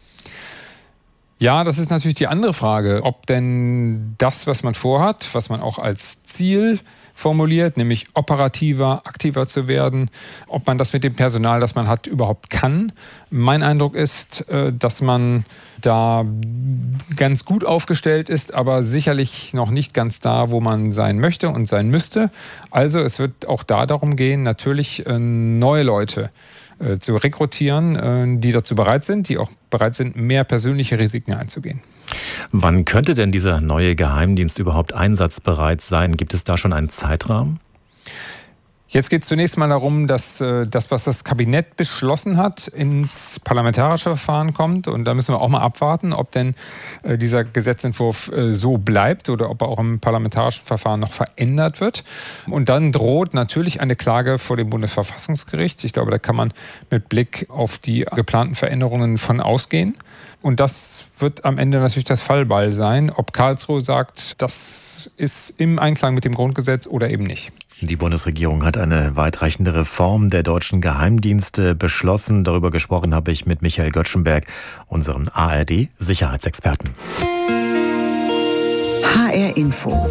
Ja, das ist natürlich die andere Frage, ob denn das, was man vorhat, was man auch als Ziel formuliert, nämlich operativer, aktiver zu werden, ob man das mit dem Personal, das man hat, überhaupt kann. Mein Eindruck ist, dass man da ganz gut aufgestellt ist, aber sicherlich noch nicht ganz da, wo man sein möchte und sein müsste. Also es wird auch da darum gehen, natürlich neue Leute zu rekrutieren, die dazu bereit sind, die auch bereit sind, mehr persönliche Risiken einzugehen.
Wann könnte denn dieser neue Geheimdienst überhaupt einsatzbereit sein? Gibt es da schon einen Zeitrahmen?
Jetzt geht es zunächst mal darum, dass das, was das Kabinett beschlossen hat, ins parlamentarische Verfahren kommt. Und da müssen wir auch mal abwarten, ob denn dieser Gesetzentwurf so bleibt oder ob er auch im parlamentarischen Verfahren noch verändert wird. Und dann droht natürlich eine Klage vor dem Bundesverfassungsgericht. Ich glaube, da kann man mit Blick auf die geplanten Veränderungen von ausgehen. Und das wird am Ende natürlich das Fallbeil sein, ob Karlsruhe sagt, das ist im Einklang mit dem Grundgesetz oder eben nicht.
Die Bundesregierung hat eine weitreichende Reform der deutschen Geheimdienste beschlossen. Darüber gesprochen habe ich mit Michael Göttschenberg, unserem A R D-Sicherheitsexperten.
H R Info.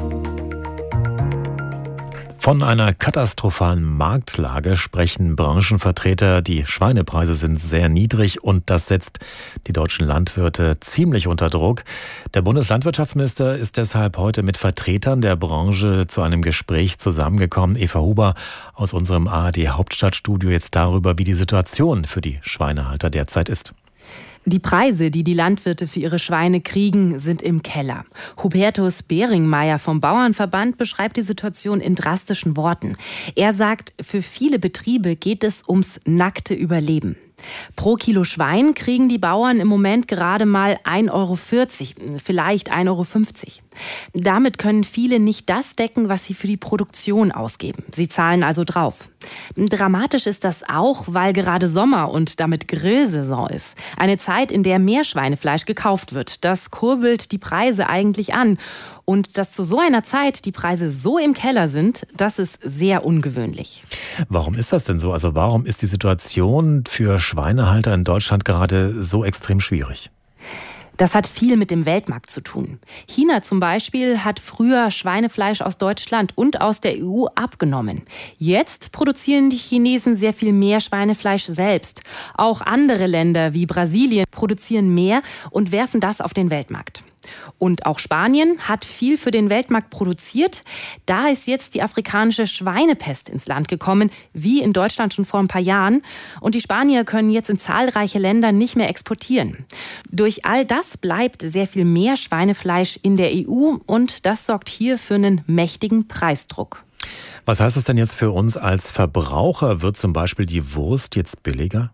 Von einer katastrophalen Marktlage sprechen Branchenvertreter. Die Schweinepreise sind sehr niedrig und das setzt die deutschen Landwirte ziemlich unter Druck. Der Bundeslandwirtschaftsminister ist deshalb heute mit Vertretern der Branche zu einem Gespräch zusammengekommen. Eva Huber aus unserem A R D-Hauptstadtstudio jetzt darüber, wie die Situation für die Schweinehalter derzeit ist.
Die Preise, die die Landwirte für ihre Schweine kriegen, sind im Keller. Hubertus Beringmeier vom Bauernverband beschreibt die Situation in drastischen Worten. Er sagt, für viele Betriebe geht es ums nackte Überleben. Pro Kilo Schwein kriegen die Bauern im Moment gerade mal ein Euro vierzig, vielleicht ein Euro fünfzig. Damit können viele nicht das decken, was sie für die Produktion ausgeben. Sie zahlen also drauf. Dramatisch ist das auch, weil gerade Sommer und damit Grillsaison ist. Eine Zeit, in der mehr Schweinefleisch gekauft wird. Das kurbelt die Preise eigentlich an. Und dass zu so einer Zeit die Preise so im Keller sind, das ist sehr ungewöhnlich.
Warum ist das denn so? Also warum ist die Situation für Schweinehalter in Deutschland gerade so extrem schwierig?
Das hat viel mit dem Weltmarkt zu tun. China zum Beispiel hat früher Schweinefleisch aus Deutschland und aus der E U abgenommen. Jetzt produzieren die Chinesen sehr viel mehr Schweinefleisch selbst. Auch andere Länder wie Brasilien produzieren mehr und werfen das auf den Weltmarkt. Und auch Spanien hat viel für den Weltmarkt produziert. Da ist jetzt die afrikanische Schweinepest ins Land gekommen, wie in Deutschland schon vor ein paar Jahren. Und die Spanier können jetzt in zahlreiche Länder nicht mehr exportieren. Durch all das bleibt sehr viel mehr Schweinefleisch in der E U und das sorgt hier für einen mächtigen Preisdruck.
Was heißt das denn jetzt für uns als Verbraucher? Wird zum Beispiel die Wurst jetzt billiger?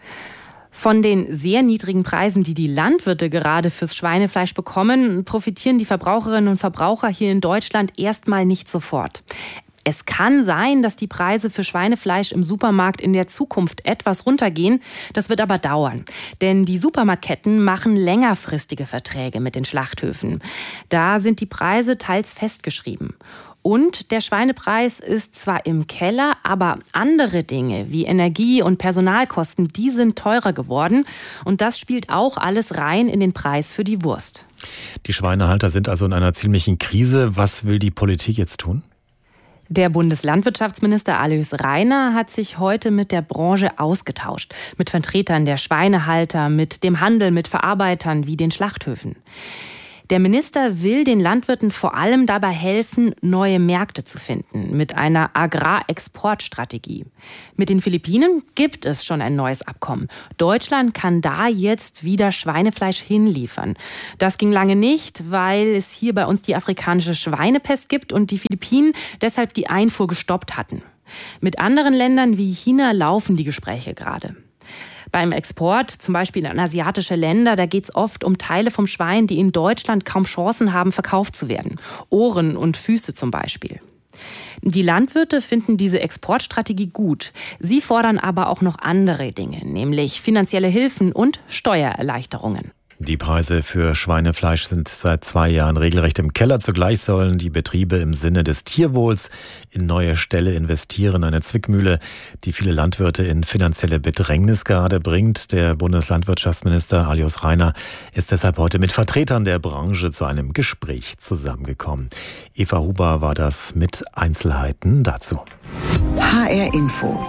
Von den sehr niedrigen Preisen, die die Landwirte gerade fürs Schweinefleisch bekommen, profitieren die Verbraucherinnen und Verbraucher hier in Deutschland erstmal nicht sofort. Es kann sein, dass die Preise für Schweinefleisch im Supermarkt in der Zukunft etwas runtergehen. Das wird aber dauern. Denn die Supermarktketten machen längerfristige Verträge mit den Schlachthöfen. Da sind die Preise teils festgeschrieben. Und der Schweinepreis ist zwar im Keller, aber andere Dinge wie Energie- und Personalkosten, die sind teurer geworden. Und das spielt auch alles rein in den Preis für die Wurst.
Die Schweinehalter sind also in einer ziemlichen Krise. Was will die Politik jetzt tun?
Der Bundeslandwirtschaftsminister Alois Rainer hat sich heute mit der Branche ausgetauscht. Mit Vertretern der Schweinehalter, mit dem Handel, mit Verarbeitern wie den Schlachthöfen. Der Minister will den Landwirten vor allem dabei helfen, neue Märkte zu finden, mit einer Agrarexportstrategie. Mit den Philippinen gibt es schon ein neues Abkommen. Deutschland kann da jetzt wieder Schweinefleisch hinliefern. Das ging lange nicht, weil es hier bei uns die afrikanische Schweinepest gibt und die Philippinen deshalb die Einfuhr gestoppt hatten. Mit anderen Ländern wie China laufen die Gespräche gerade. Beim Export, zum Beispiel in asiatische Länder, da geht es oft um Teile vom Schwein, die in Deutschland kaum Chancen haben, verkauft zu werden. Ohren und Füße zum Beispiel. Die Landwirte finden diese Exportstrategie gut. Sie fordern aber auch noch andere Dinge, nämlich finanzielle Hilfen und Steuererleichterungen.
Die Preise für Schweinefleisch sind seit zwei Jahren regelrecht im Keller. Zugleich sollen die Betriebe im Sinne des Tierwohls in neue Ställe investieren. Eine Zwickmühle, die viele Landwirte in finanzielle Bedrängnis gerade bringt. Der Bundeslandwirtschaftsminister Alois Rainer ist deshalb heute mit Vertretern der Branche zu einem Gespräch zusammengekommen. Eva Huber war das mit Einzelheiten dazu.
H R Info.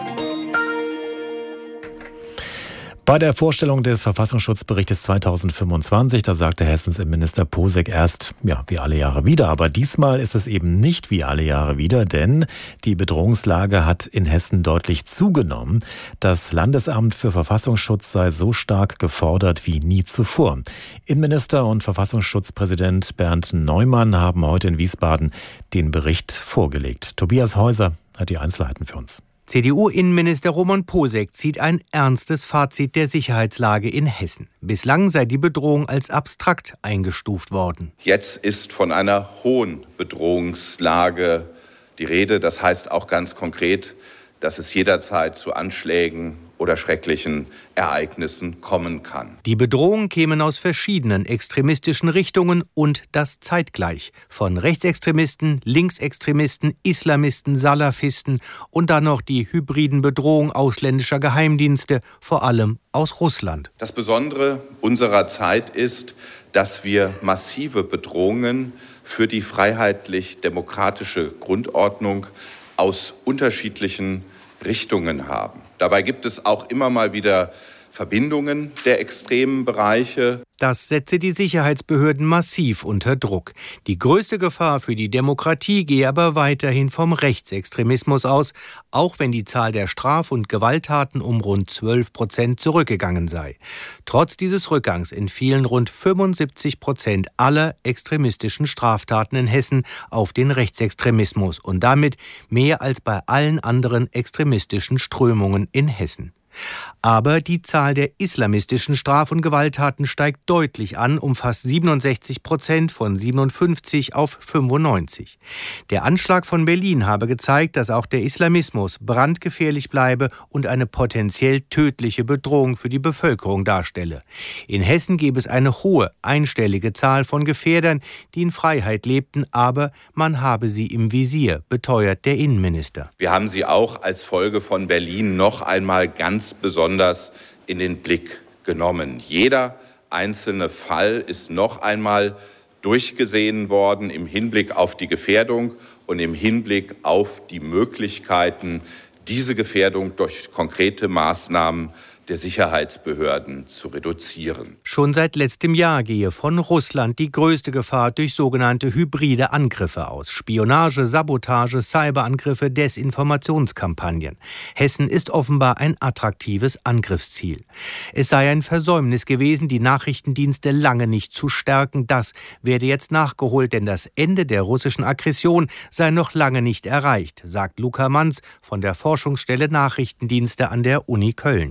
Bei der Vorstellung des Verfassungsschutzberichtes zweitausendfünfundzwanzig, da sagte Hessens Innenminister Posek erst, ja, wie alle Jahre wieder. Aber diesmal ist es eben nicht wie alle Jahre wieder, denn die Bedrohungslage hat in Hessen deutlich zugenommen. Das Landesamt für Verfassungsschutz sei so stark gefordert wie nie zuvor. Innenminister und Verfassungsschutzpräsident Bernd Neumann haben heute in Wiesbaden den Bericht vorgelegt. Tobias Häuser hat die Einzelheiten für uns.
C D U-Innenminister Roman Posek zieht ein ernstes Fazit der Sicherheitslage in Hessen. Bislang sei die Bedrohung als abstrakt eingestuft worden.
Jetzt ist von einer hohen Bedrohungslage die Rede. Das heißt auch ganz konkret, dass es jederzeit zu Anschlägen oder schrecklichen Ereignissen kommen kann.
Die Bedrohungen kämen aus verschiedenen extremistischen Richtungen und das zeitgleich. Von Rechtsextremisten, Linksextremisten, Islamisten, Salafisten und dann noch die hybriden Bedrohungen ausländischer Geheimdienste, vor allem aus Russland.
Das Besondere unserer Zeit ist, dass wir massive Bedrohungen für die freiheitlich-demokratische Grundordnung aus unterschiedlichen Richtungen haben. Dabei gibt es auch immer mal wieder Verbindungen der extremen Bereiche.
Das setze die Sicherheitsbehörden massiv unter Druck. Die größte Gefahr für die Demokratie gehe aber weiterhin vom Rechtsextremismus aus, auch wenn die Zahl der Straf- und Gewalttaten um rund zwölf Prozent zurückgegangen sei. Trotz dieses Rückgangs entfielen rund fünfundsiebzig Prozent aller extremistischen Straftaten in Hessen auf den Rechtsextremismus und damit mehr als bei allen anderen extremistischen Strömungen in Hessen. Aber die Zahl der islamistischen Straf- und Gewalttaten steigt deutlich an, um fast siebenundsechzig Prozent von siebenundfünfzig auf fünfundneunzig. Der Anschlag von Berlin habe gezeigt, dass auch der Islamismus brandgefährlich bleibe und eine potenziell tödliche Bedrohung für die Bevölkerung darstelle. In Hessen gäbe es eine hohe, einstellige Zahl von Gefährdern, die in Freiheit lebten, aber man habe sie im Visier, beteuert der Innenminister.
Wir haben sie auch als Folge von Berlin noch einmal ganz besonders in den Blick genommen. Jeder einzelne Fall ist noch einmal durchgesehen worden im Hinblick auf die Gefährdung und im Hinblick auf die Möglichkeiten, diese Gefährdung durch konkrete Maßnahmen der Sicherheitsbehörden zu reduzieren.
Schon seit letztem Jahr gehe von Russland die größte Gefahr durch sogenannte hybride Angriffe aus. Spionage, Sabotage, Cyberangriffe, Desinformationskampagnen. Hessen ist offenbar ein attraktives Angriffsziel. Es sei ein Versäumnis gewesen, die Nachrichtendienste lange nicht zu stärken. Das werde jetzt nachgeholt, denn das Ende der russischen Aggression sei noch lange nicht erreicht, sagt Luca Manz von der Forschungsstelle Nachrichtendienste an der Uni Köln.
Die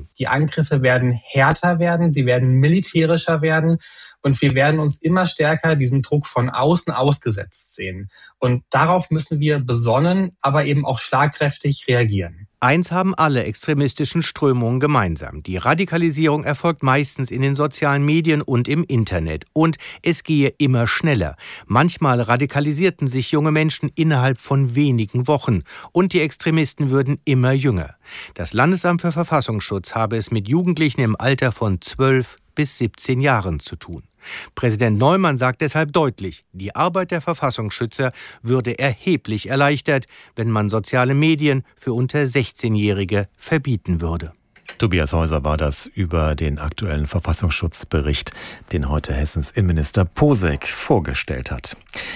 Angriffe werden härter werden, sie werden militärischer werden und wir werden uns immer stärker diesem Druck von außen ausgesetzt sehen. Und darauf müssen wir besonnen, aber eben auch schlagkräftig reagieren.
Eins haben alle extremistischen Strömungen gemeinsam. Die Radikalisierung erfolgt meistens in den sozialen Medien und im Internet. Und es gehe immer schneller. Manchmal radikalisierten sich junge Menschen innerhalb von wenigen Wochen. Und die Extremisten würden immer jünger. Das Landesamt für Verfassungsschutz habe es mit Jugendlichen im Alter von zwölf bis siebzehn Jahren zu tun. Präsident Neumann sagt deshalb deutlich, die Arbeit der Verfassungsschützer würde erheblich erleichtert, wenn man soziale Medien für unter sechzehnjährige verbieten würde.
Tobias Häuser war das über den aktuellen Verfassungsschutzbericht, den heute Hessens Innenminister Posek vorgestellt hat.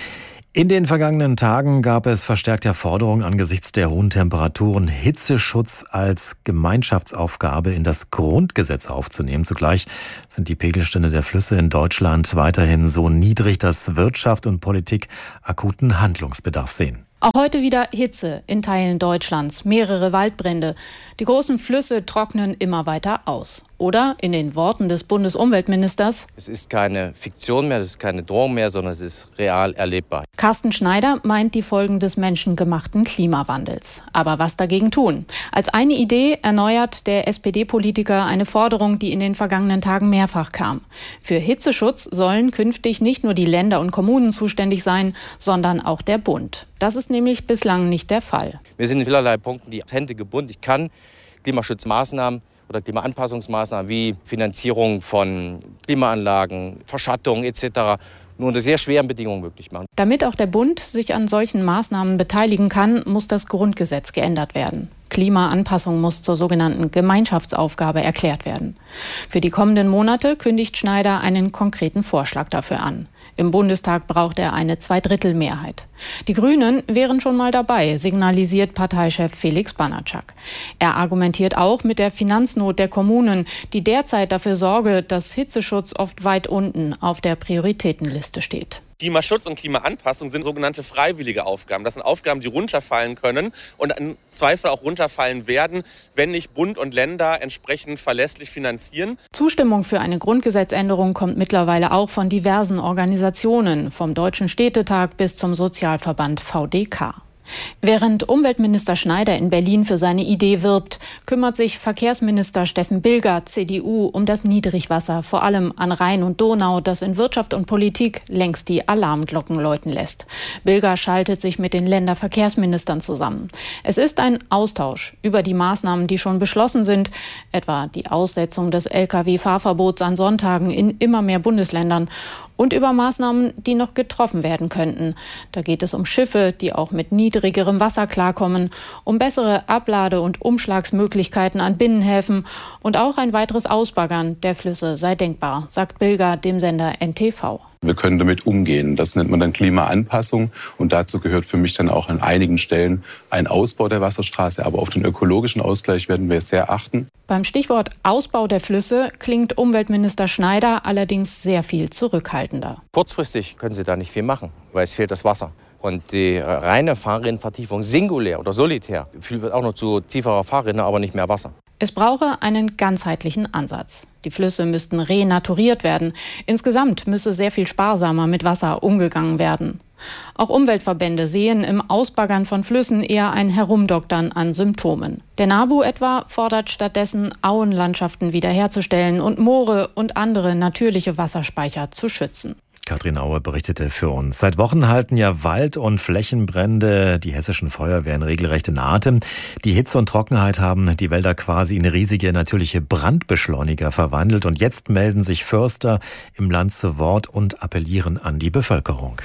In den vergangenen Tagen gab es verstärkte Forderungen angesichts der hohen Temperaturen, Hitzeschutz als Gemeinschaftsaufgabe in das Grundgesetz aufzunehmen. Zugleich sind die Pegelstände der Flüsse in Deutschland weiterhin so niedrig, dass Wirtschaft und Politik akuten Handlungsbedarf sehen.
Auch heute wieder Hitze in Teilen Deutschlands, mehrere Waldbrände. Die großen Flüsse trocknen immer weiter aus. Oder in den Worten des Bundesumweltministers:
Es ist keine Fiktion mehr, es ist keine Drohung mehr, sondern es ist real erlebbar.
Carsten Schneider meint die Folgen des menschengemachten Klimawandels. Aber was dagegen tun? Als eine Idee erneuert der S P D-Politiker eine Forderung, die in den vergangenen Tagen mehrfach kam. Für Hitzeschutz sollen künftig nicht nur die Länder und Kommunen zuständig sein, sondern auch der Bund. Das ist nämlich bislang nicht der Fall.
Wir sind in vielerlei Punkten die Hände gebunden. Ich kann Klimaschutzmaßnahmen oder Klimaanpassungsmaßnahmen wie Finanzierung von Klimaanlagen, Verschattung et cetera nur unter sehr schweren Bedingungen möglich machen.
Damit auch der Bund sich an solchen Maßnahmen beteiligen kann, muss das Grundgesetz geändert werden. Klimaanpassung muss zur sogenannten Gemeinschaftsaufgabe erklärt werden. Für die kommenden Monate kündigt Schneider einen konkreten Vorschlag dafür an. Im Bundestag braucht er eine Zweidrittelmehrheit. Die Grünen wären schon mal dabei, signalisiert Parteichef Felix Banatschak. Er argumentiert auch mit der Finanznot der Kommunen, die derzeit dafür sorge, dass Hitzeschutz oft weit unten auf der Prioritätenliste steht.
Klimaschutz und Klimaanpassung sind sogenannte freiwillige Aufgaben. Das sind Aufgaben, die runterfallen können und im Zweifel auch runterfallen werden, wenn nicht Bund und Länder entsprechend verlässlich finanzieren.
Zustimmung für eine Grundgesetzänderung kommt mittlerweile auch von diversen Organisationen, vom Deutschen Städtetag bis zum Sozialverband V D K. Während Umweltminister Schneider in Berlin für seine Idee wirbt, kümmert sich Verkehrsminister Steffen Bilger, C D U, um das Niedrigwasser, vor allem an Rhein und Donau, das in Wirtschaft und Politik längst die Alarmglocken läuten lässt. Bilger schaltet sich mit den Länderverkehrsministern zusammen. Es ist ein Austausch über die Maßnahmen, die schon beschlossen sind, etwa die Aussetzung des L K W-Fahrverbots an Sonntagen in immer mehr Bundesländern, und über Maßnahmen, die noch getroffen werden könnten. Da geht es um Schiffe, die auch mit niedrigerem Wasser klarkommen, um bessere Ablade- und Umschlagsmöglichkeiten an Binnenhäfen und auch ein weiteres Ausbaggern der Flüsse sei denkbar, sagt Bilger dem Sender N T V.
Wir können damit umgehen. Das nennt man dann Klimaanpassung. Und dazu gehört für mich dann auch an einigen Stellen ein Ausbau der Wasserstraße. Aber auf den ökologischen Ausgleich werden wir sehr achten.
Beim Stichwort Ausbau der Flüsse klingt Umweltminister Schneider allerdings sehr viel zurückhaltender.
Kurzfristig können Sie da nicht viel machen, weil es fehlt das Wasser. Und die reine Fahrrinnenvertiefung singulär oder solitär führt auch noch zu tieferer Fahrrinne, aber nicht mehr Wasser.
Es brauche einen ganzheitlichen Ansatz. Die Flüsse müssten renaturiert werden. Insgesamt müsse sehr viel sparsamer mit Wasser umgegangen werden. Auch Umweltverbände sehen im Ausbaggern von Flüssen eher ein Herumdoktern an Symptomen. Der NABU etwa fordert stattdessen, Auenlandschaften wiederherzustellen und Moore und andere natürliche Wasserspeicher zu schützen.
Katrin Aue berichtete für uns. Seit Wochen halten ja Wald- und Flächenbrände die hessischen Feuerwehren regelrecht in Atem. Die Hitze und Trockenheit haben die Wälder quasi in riesige natürliche Brandbeschleuniger verwandelt. Und jetzt melden sich Förster im Land zu Wort und appellieren an die Bevölkerung.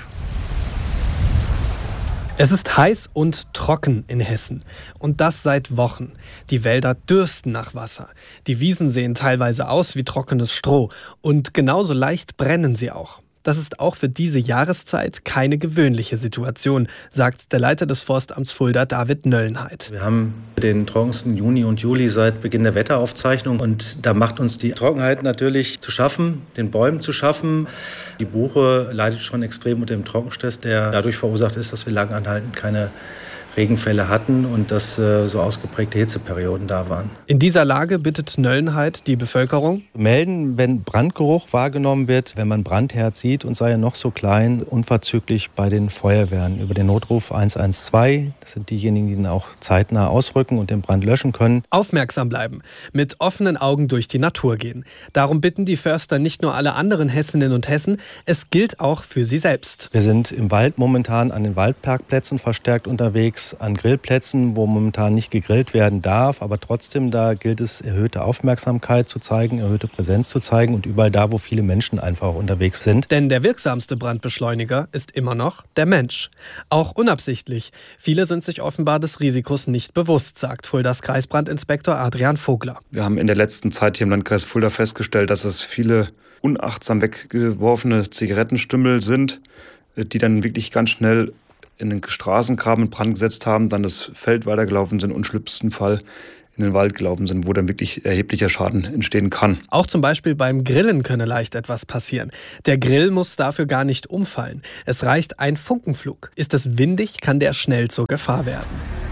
Es ist heiß und trocken in Hessen. Und das seit Wochen. Die Wälder dürsten nach Wasser. Die Wiesen sehen teilweise aus wie trockenes Stroh. Und genauso leicht brennen sie auch. Das ist auch für diese Jahreszeit keine gewöhnliche Situation, sagt der Leiter des Forstamts Fulda, David Nöllenheit.
Wir haben den trockensten Juni und Juli seit Beginn der Wetteraufzeichnung. Und da macht uns die Trockenheit natürlich zu schaffen, den Bäumen zu schaffen. Die Buche leidet schon extrem unter dem Trockenstress, der dadurch verursacht ist, dass wir langanhaltend keine Regenfälle hatten und dass äh, so ausgeprägte Hitzeperioden da waren.
In dieser Lage bittet Nöllenheit die Bevölkerung:
Melden, wenn Brandgeruch wahrgenommen wird, wenn man Brandherd sieht und sei er noch so klein, unverzüglich bei den Feuerwehren über den Notruf eins eins zwei. Das sind diejenigen, die dann auch zeitnah ausrücken und den Brand löschen können.
Aufmerksam bleiben, mit offenen Augen durch die Natur gehen. Darum bitten die Förster nicht nur alle anderen Hessinnen und Hessen, es gilt auch für sie selbst.
Wir sind im Wald momentan an den Waldparkplätzen verstärkt unterwegs, an Grillplätzen, wo momentan nicht gegrillt werden darf, aber trotzdem da gilt es, erhöhte Aufmerksamkeit zu zeigen, erhöhte Präsenz zu zeigen und überall da, wo viele Menschen einfach unterwegs sind.
Denn der wirksamste Brandbeschleuniger ist immer noch der Mensch. Auch unabsichtlich. Viele sind sich offenbar des Risikos nicht bewusst, sagt Fuldas Kreisbrandinspektor Adrian Vogler.
Wir haben in der letzten Zeit hier im Landkreis Fulda festgestellt, dass es viele unachtsam weggeworfene Zigarettenstümmel sind, die dann wirklich ganz schnell in den Straßengraben in Brand gesetzt haben, dann das Feld weitergelaufen sind und im schlimmsten Fall in den Wald gelaufen sind, wo dann wirklich erheblicher Schaden entstehen kann.
Auch zum Beispiel beim Grillen könne leicht etwas passieren. Der Grill muss dafür gar nicht umfallen. Es reicht ein Funkenflug. Ist es windig, kann der schnell zur Gefahr werden.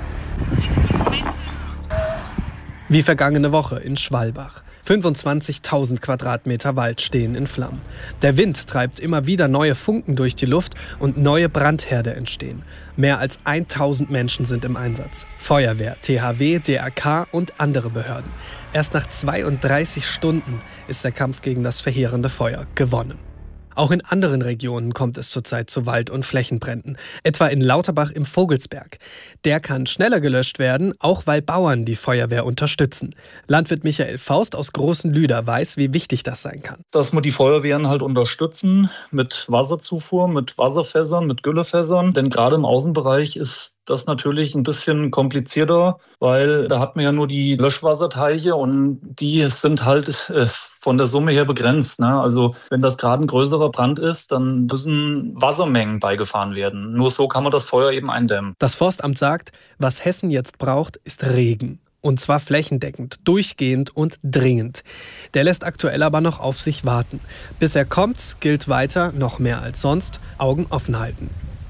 Wie vergangene Woche in Schwalbach. fünfundzwanzigtausend Quadratmeter Wald stehen in Flammen. Der Wind treibt immer wieder neue Funken durch die Luft und neue Brandherde entstehen. Mehr als tausend Menschen sind im Einsatz. Feuerwehr, T H W, D R K und andere Behörden. Erst nach zweiunddreißig Stunden ist der Kampf gegen das verheerende Feuer gewonnen. Auch in anderen Regionen kommt es zurzeit zu Wald- und Flächenbränden, etwa in Lauterbach im Vogelsberg. Der kann schneller gelöscht werden, auch weil Bauern die Feuerwehr unterstützen. Landwirt Michael Faust aus Großen Lüder weiß, wie wichtig das sein kann.
Dass wir die Feuerwehren halt unterstützen mit Wasserzufuhr, mit Wasserfässern, mit Güllefässern. Denn gerade im Außenbereich ist das natürlich ein bisschen komplizierter, weil da hat man ja nur die Löschwasserteiche und die sind halt äh, von der Summe her begrenzt. Ne? Also wenn das gerade ein größerer Brand ist, dann müssen Wassermengen beigefahren werden. Nur so kann man das Feuer eben eindämmen.
Das Forstamt sagt, was Hessen jetzt braucht, ist Regen. Und zwar flächendeckend, durchgehend und dringend. Der lässt aktuell aber noch auf sich warten. Bis er kommt, gilt weiter, noch mehr als sonst, Augen offen halten.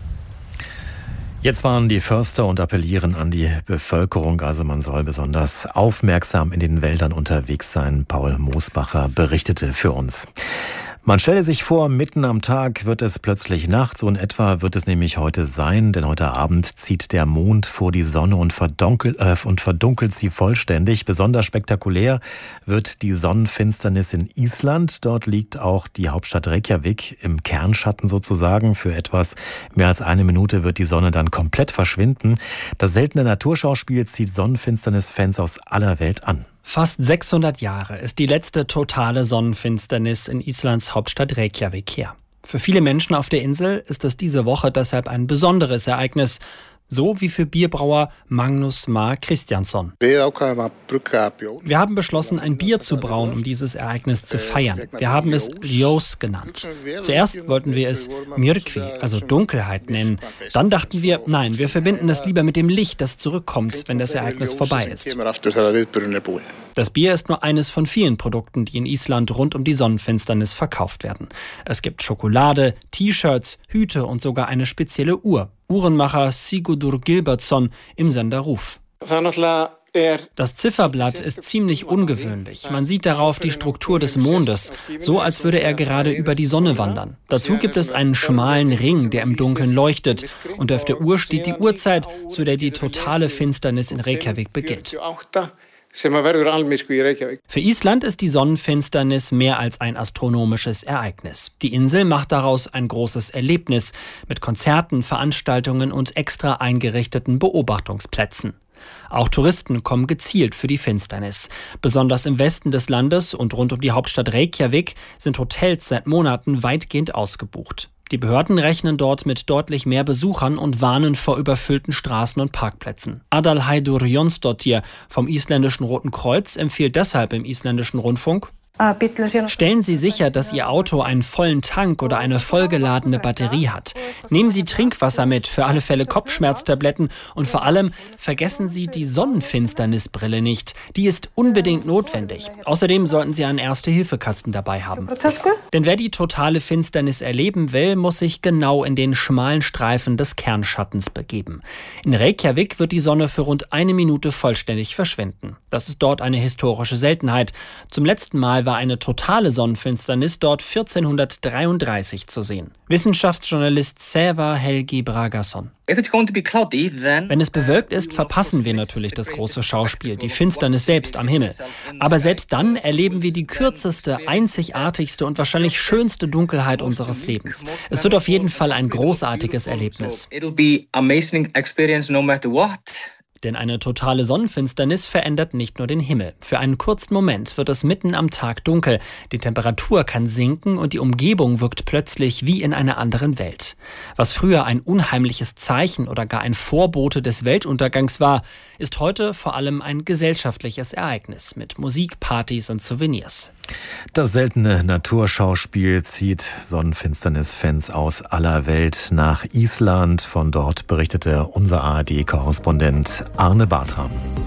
Jetzt waren die Förster und appellieren an die Bevölkerung, also man soll besonders aufmerksam in den Wäldern unterwegs sein. Paul Moosbacher berichtete für uns. Man stelle sich vor, mitten am Tag wird es plötzlich Nacht, so in etwa wird es nämlich heute sein, denn heute Abend zieht der Mond vor die Sonne und verdunkelt, äh, und verdunkelt sie vollständig. Besonders spektakulär wird die Sonnenfinsternis in Island. Dort liegt auch die Hauptstadt Reykjavik im Kernschatten sozusagen. Für etwas mehr als eine Minute wird die Sonne dann komplett verschwinden. Das seltene Naturschauspiel zieht Sonnenfinsternis-Fans aus aller Welt an.
Fast sechshundert Jahre ist die letzte totale Sonnenfinsternis in Islands Hauptstadt Reykjavik her. Für viele Menschen auf der Insel ist es diese Woche deshalb ein besonderes Ereignis. So wie für Bierbrauer Magnus Mar Kristjansson. Wir haben beschlossen, ein Bier zu brauen, um dieses Ereignis zu feiern. Wir haben es Ljós genannt. Zuerst wollten wir es Myrkvi, also Dunkelheit, nennen. Dann dachten wir, nein, wir verbinden es lieber mit dem Licht, das zurückkommt, wenn das Ereignis vorbei ist. Das Bier ist nur eines von vielen Produkten, die in Island rund um die Sonnenfinsternis verkauft werden. Es gibt Schokolade, T-Shirts, Hüte und sogar eine spezielle Uhr. Uhrenmacher Sigurdur Gilbertsson im Sender Ruf. Das Zifferblatt ist ziemlich ungewöhnlich. Man sieht darauf die Struktur des Mondes, so als würde er gerade über die Sonne wandern. Dazu gibt es einen schmalen Ring, der im Dunkeln leuchtet. Und auf der Uhr steht die Uhrzeit, zu der die totale Finsternis in Reykjavik beginnt. Für Island ist die Sonnenfinsternis mehr als ein astronomisches Ereignis. Die Insel macht daraus ein großes Erlebnis mit Konzerten, Veranstaltungen und extra eingerichteten Beobachtungsplätzen. Auch Touristen kommen gezielt für die Finsternis. Besonders im Westen des Landes und rund um die Hauptstadt Reykjavik sind Hotels seit Monaten weitgehend ausgebucht. Die Behörden rechnen dort mit deutlich mehr Besuchern und warnen vor überfüllten Straßen und Parkplätzen. Adalheidur Jonsdottir vom isländischen Roten Kreuz empfiehlt deshalb im isländischen Rundfunk: Stellen Sie sicher, dass Ihr Auto einen vollen Tank oder eine vollgeladene Batterie hat. Nehmen Sie Trinkwasser mit, für alle Fälle Kopfschmerztabletten und vor allem vergessen Sie die Sonnenfinsternisbrille nicht. Die ist unbedingt notwendig. Außerdem sollten Sie einen Erste-Hilfe-Kasten dabei haben. Denn wer die totale Finsternis erleben will, muss sich genau in den schmalen Streifen des Kernschattens begeben. In Reykjavik wird die Sonne für rund eine Minute vollständig verschwinden. Das ist dort eine historische Seltenheit. Zum letzten Mal war eine totale Sonnenfinsternis dort vierzehnhundertdreiunddreißig zu sehen. Wissenschaftsjournalist Sævar Helgi Bragason. Wenn es bewölkt ist, verpassen wir natürlich das große Schauspiel, die Finsternis selbst am Himmel. Aber selbst dann erleben wir die kürzeste, einzigartigste und wahrscheinlich schönste Dunkelheit unseres Lebens. Es wird auf jeden Fall ein großartiges Erlebnis. Denn eine totale Sonnenfinsternis verändert nicht nur den Himmel. Für einen kurzen Moment wird es mitten am Tag dunkel. Die Temperatur kann sinken und die Umgebung wirkt plötzlich wie in einer anderen Welt. Was früher ein unheimliches Zeichen oder gar ein Vorbote des Weltuntergangs war, ist heute vor allem ein gesellschaftliches Ereignis mit Musik, Partys und Souvenirs.
Das seltene Naturschauspiel zieht Sonnenfinsternis-Fans aus aller Welt nach Island. Von dort berichtete unser A R D-Korrespondent Arne Bartram.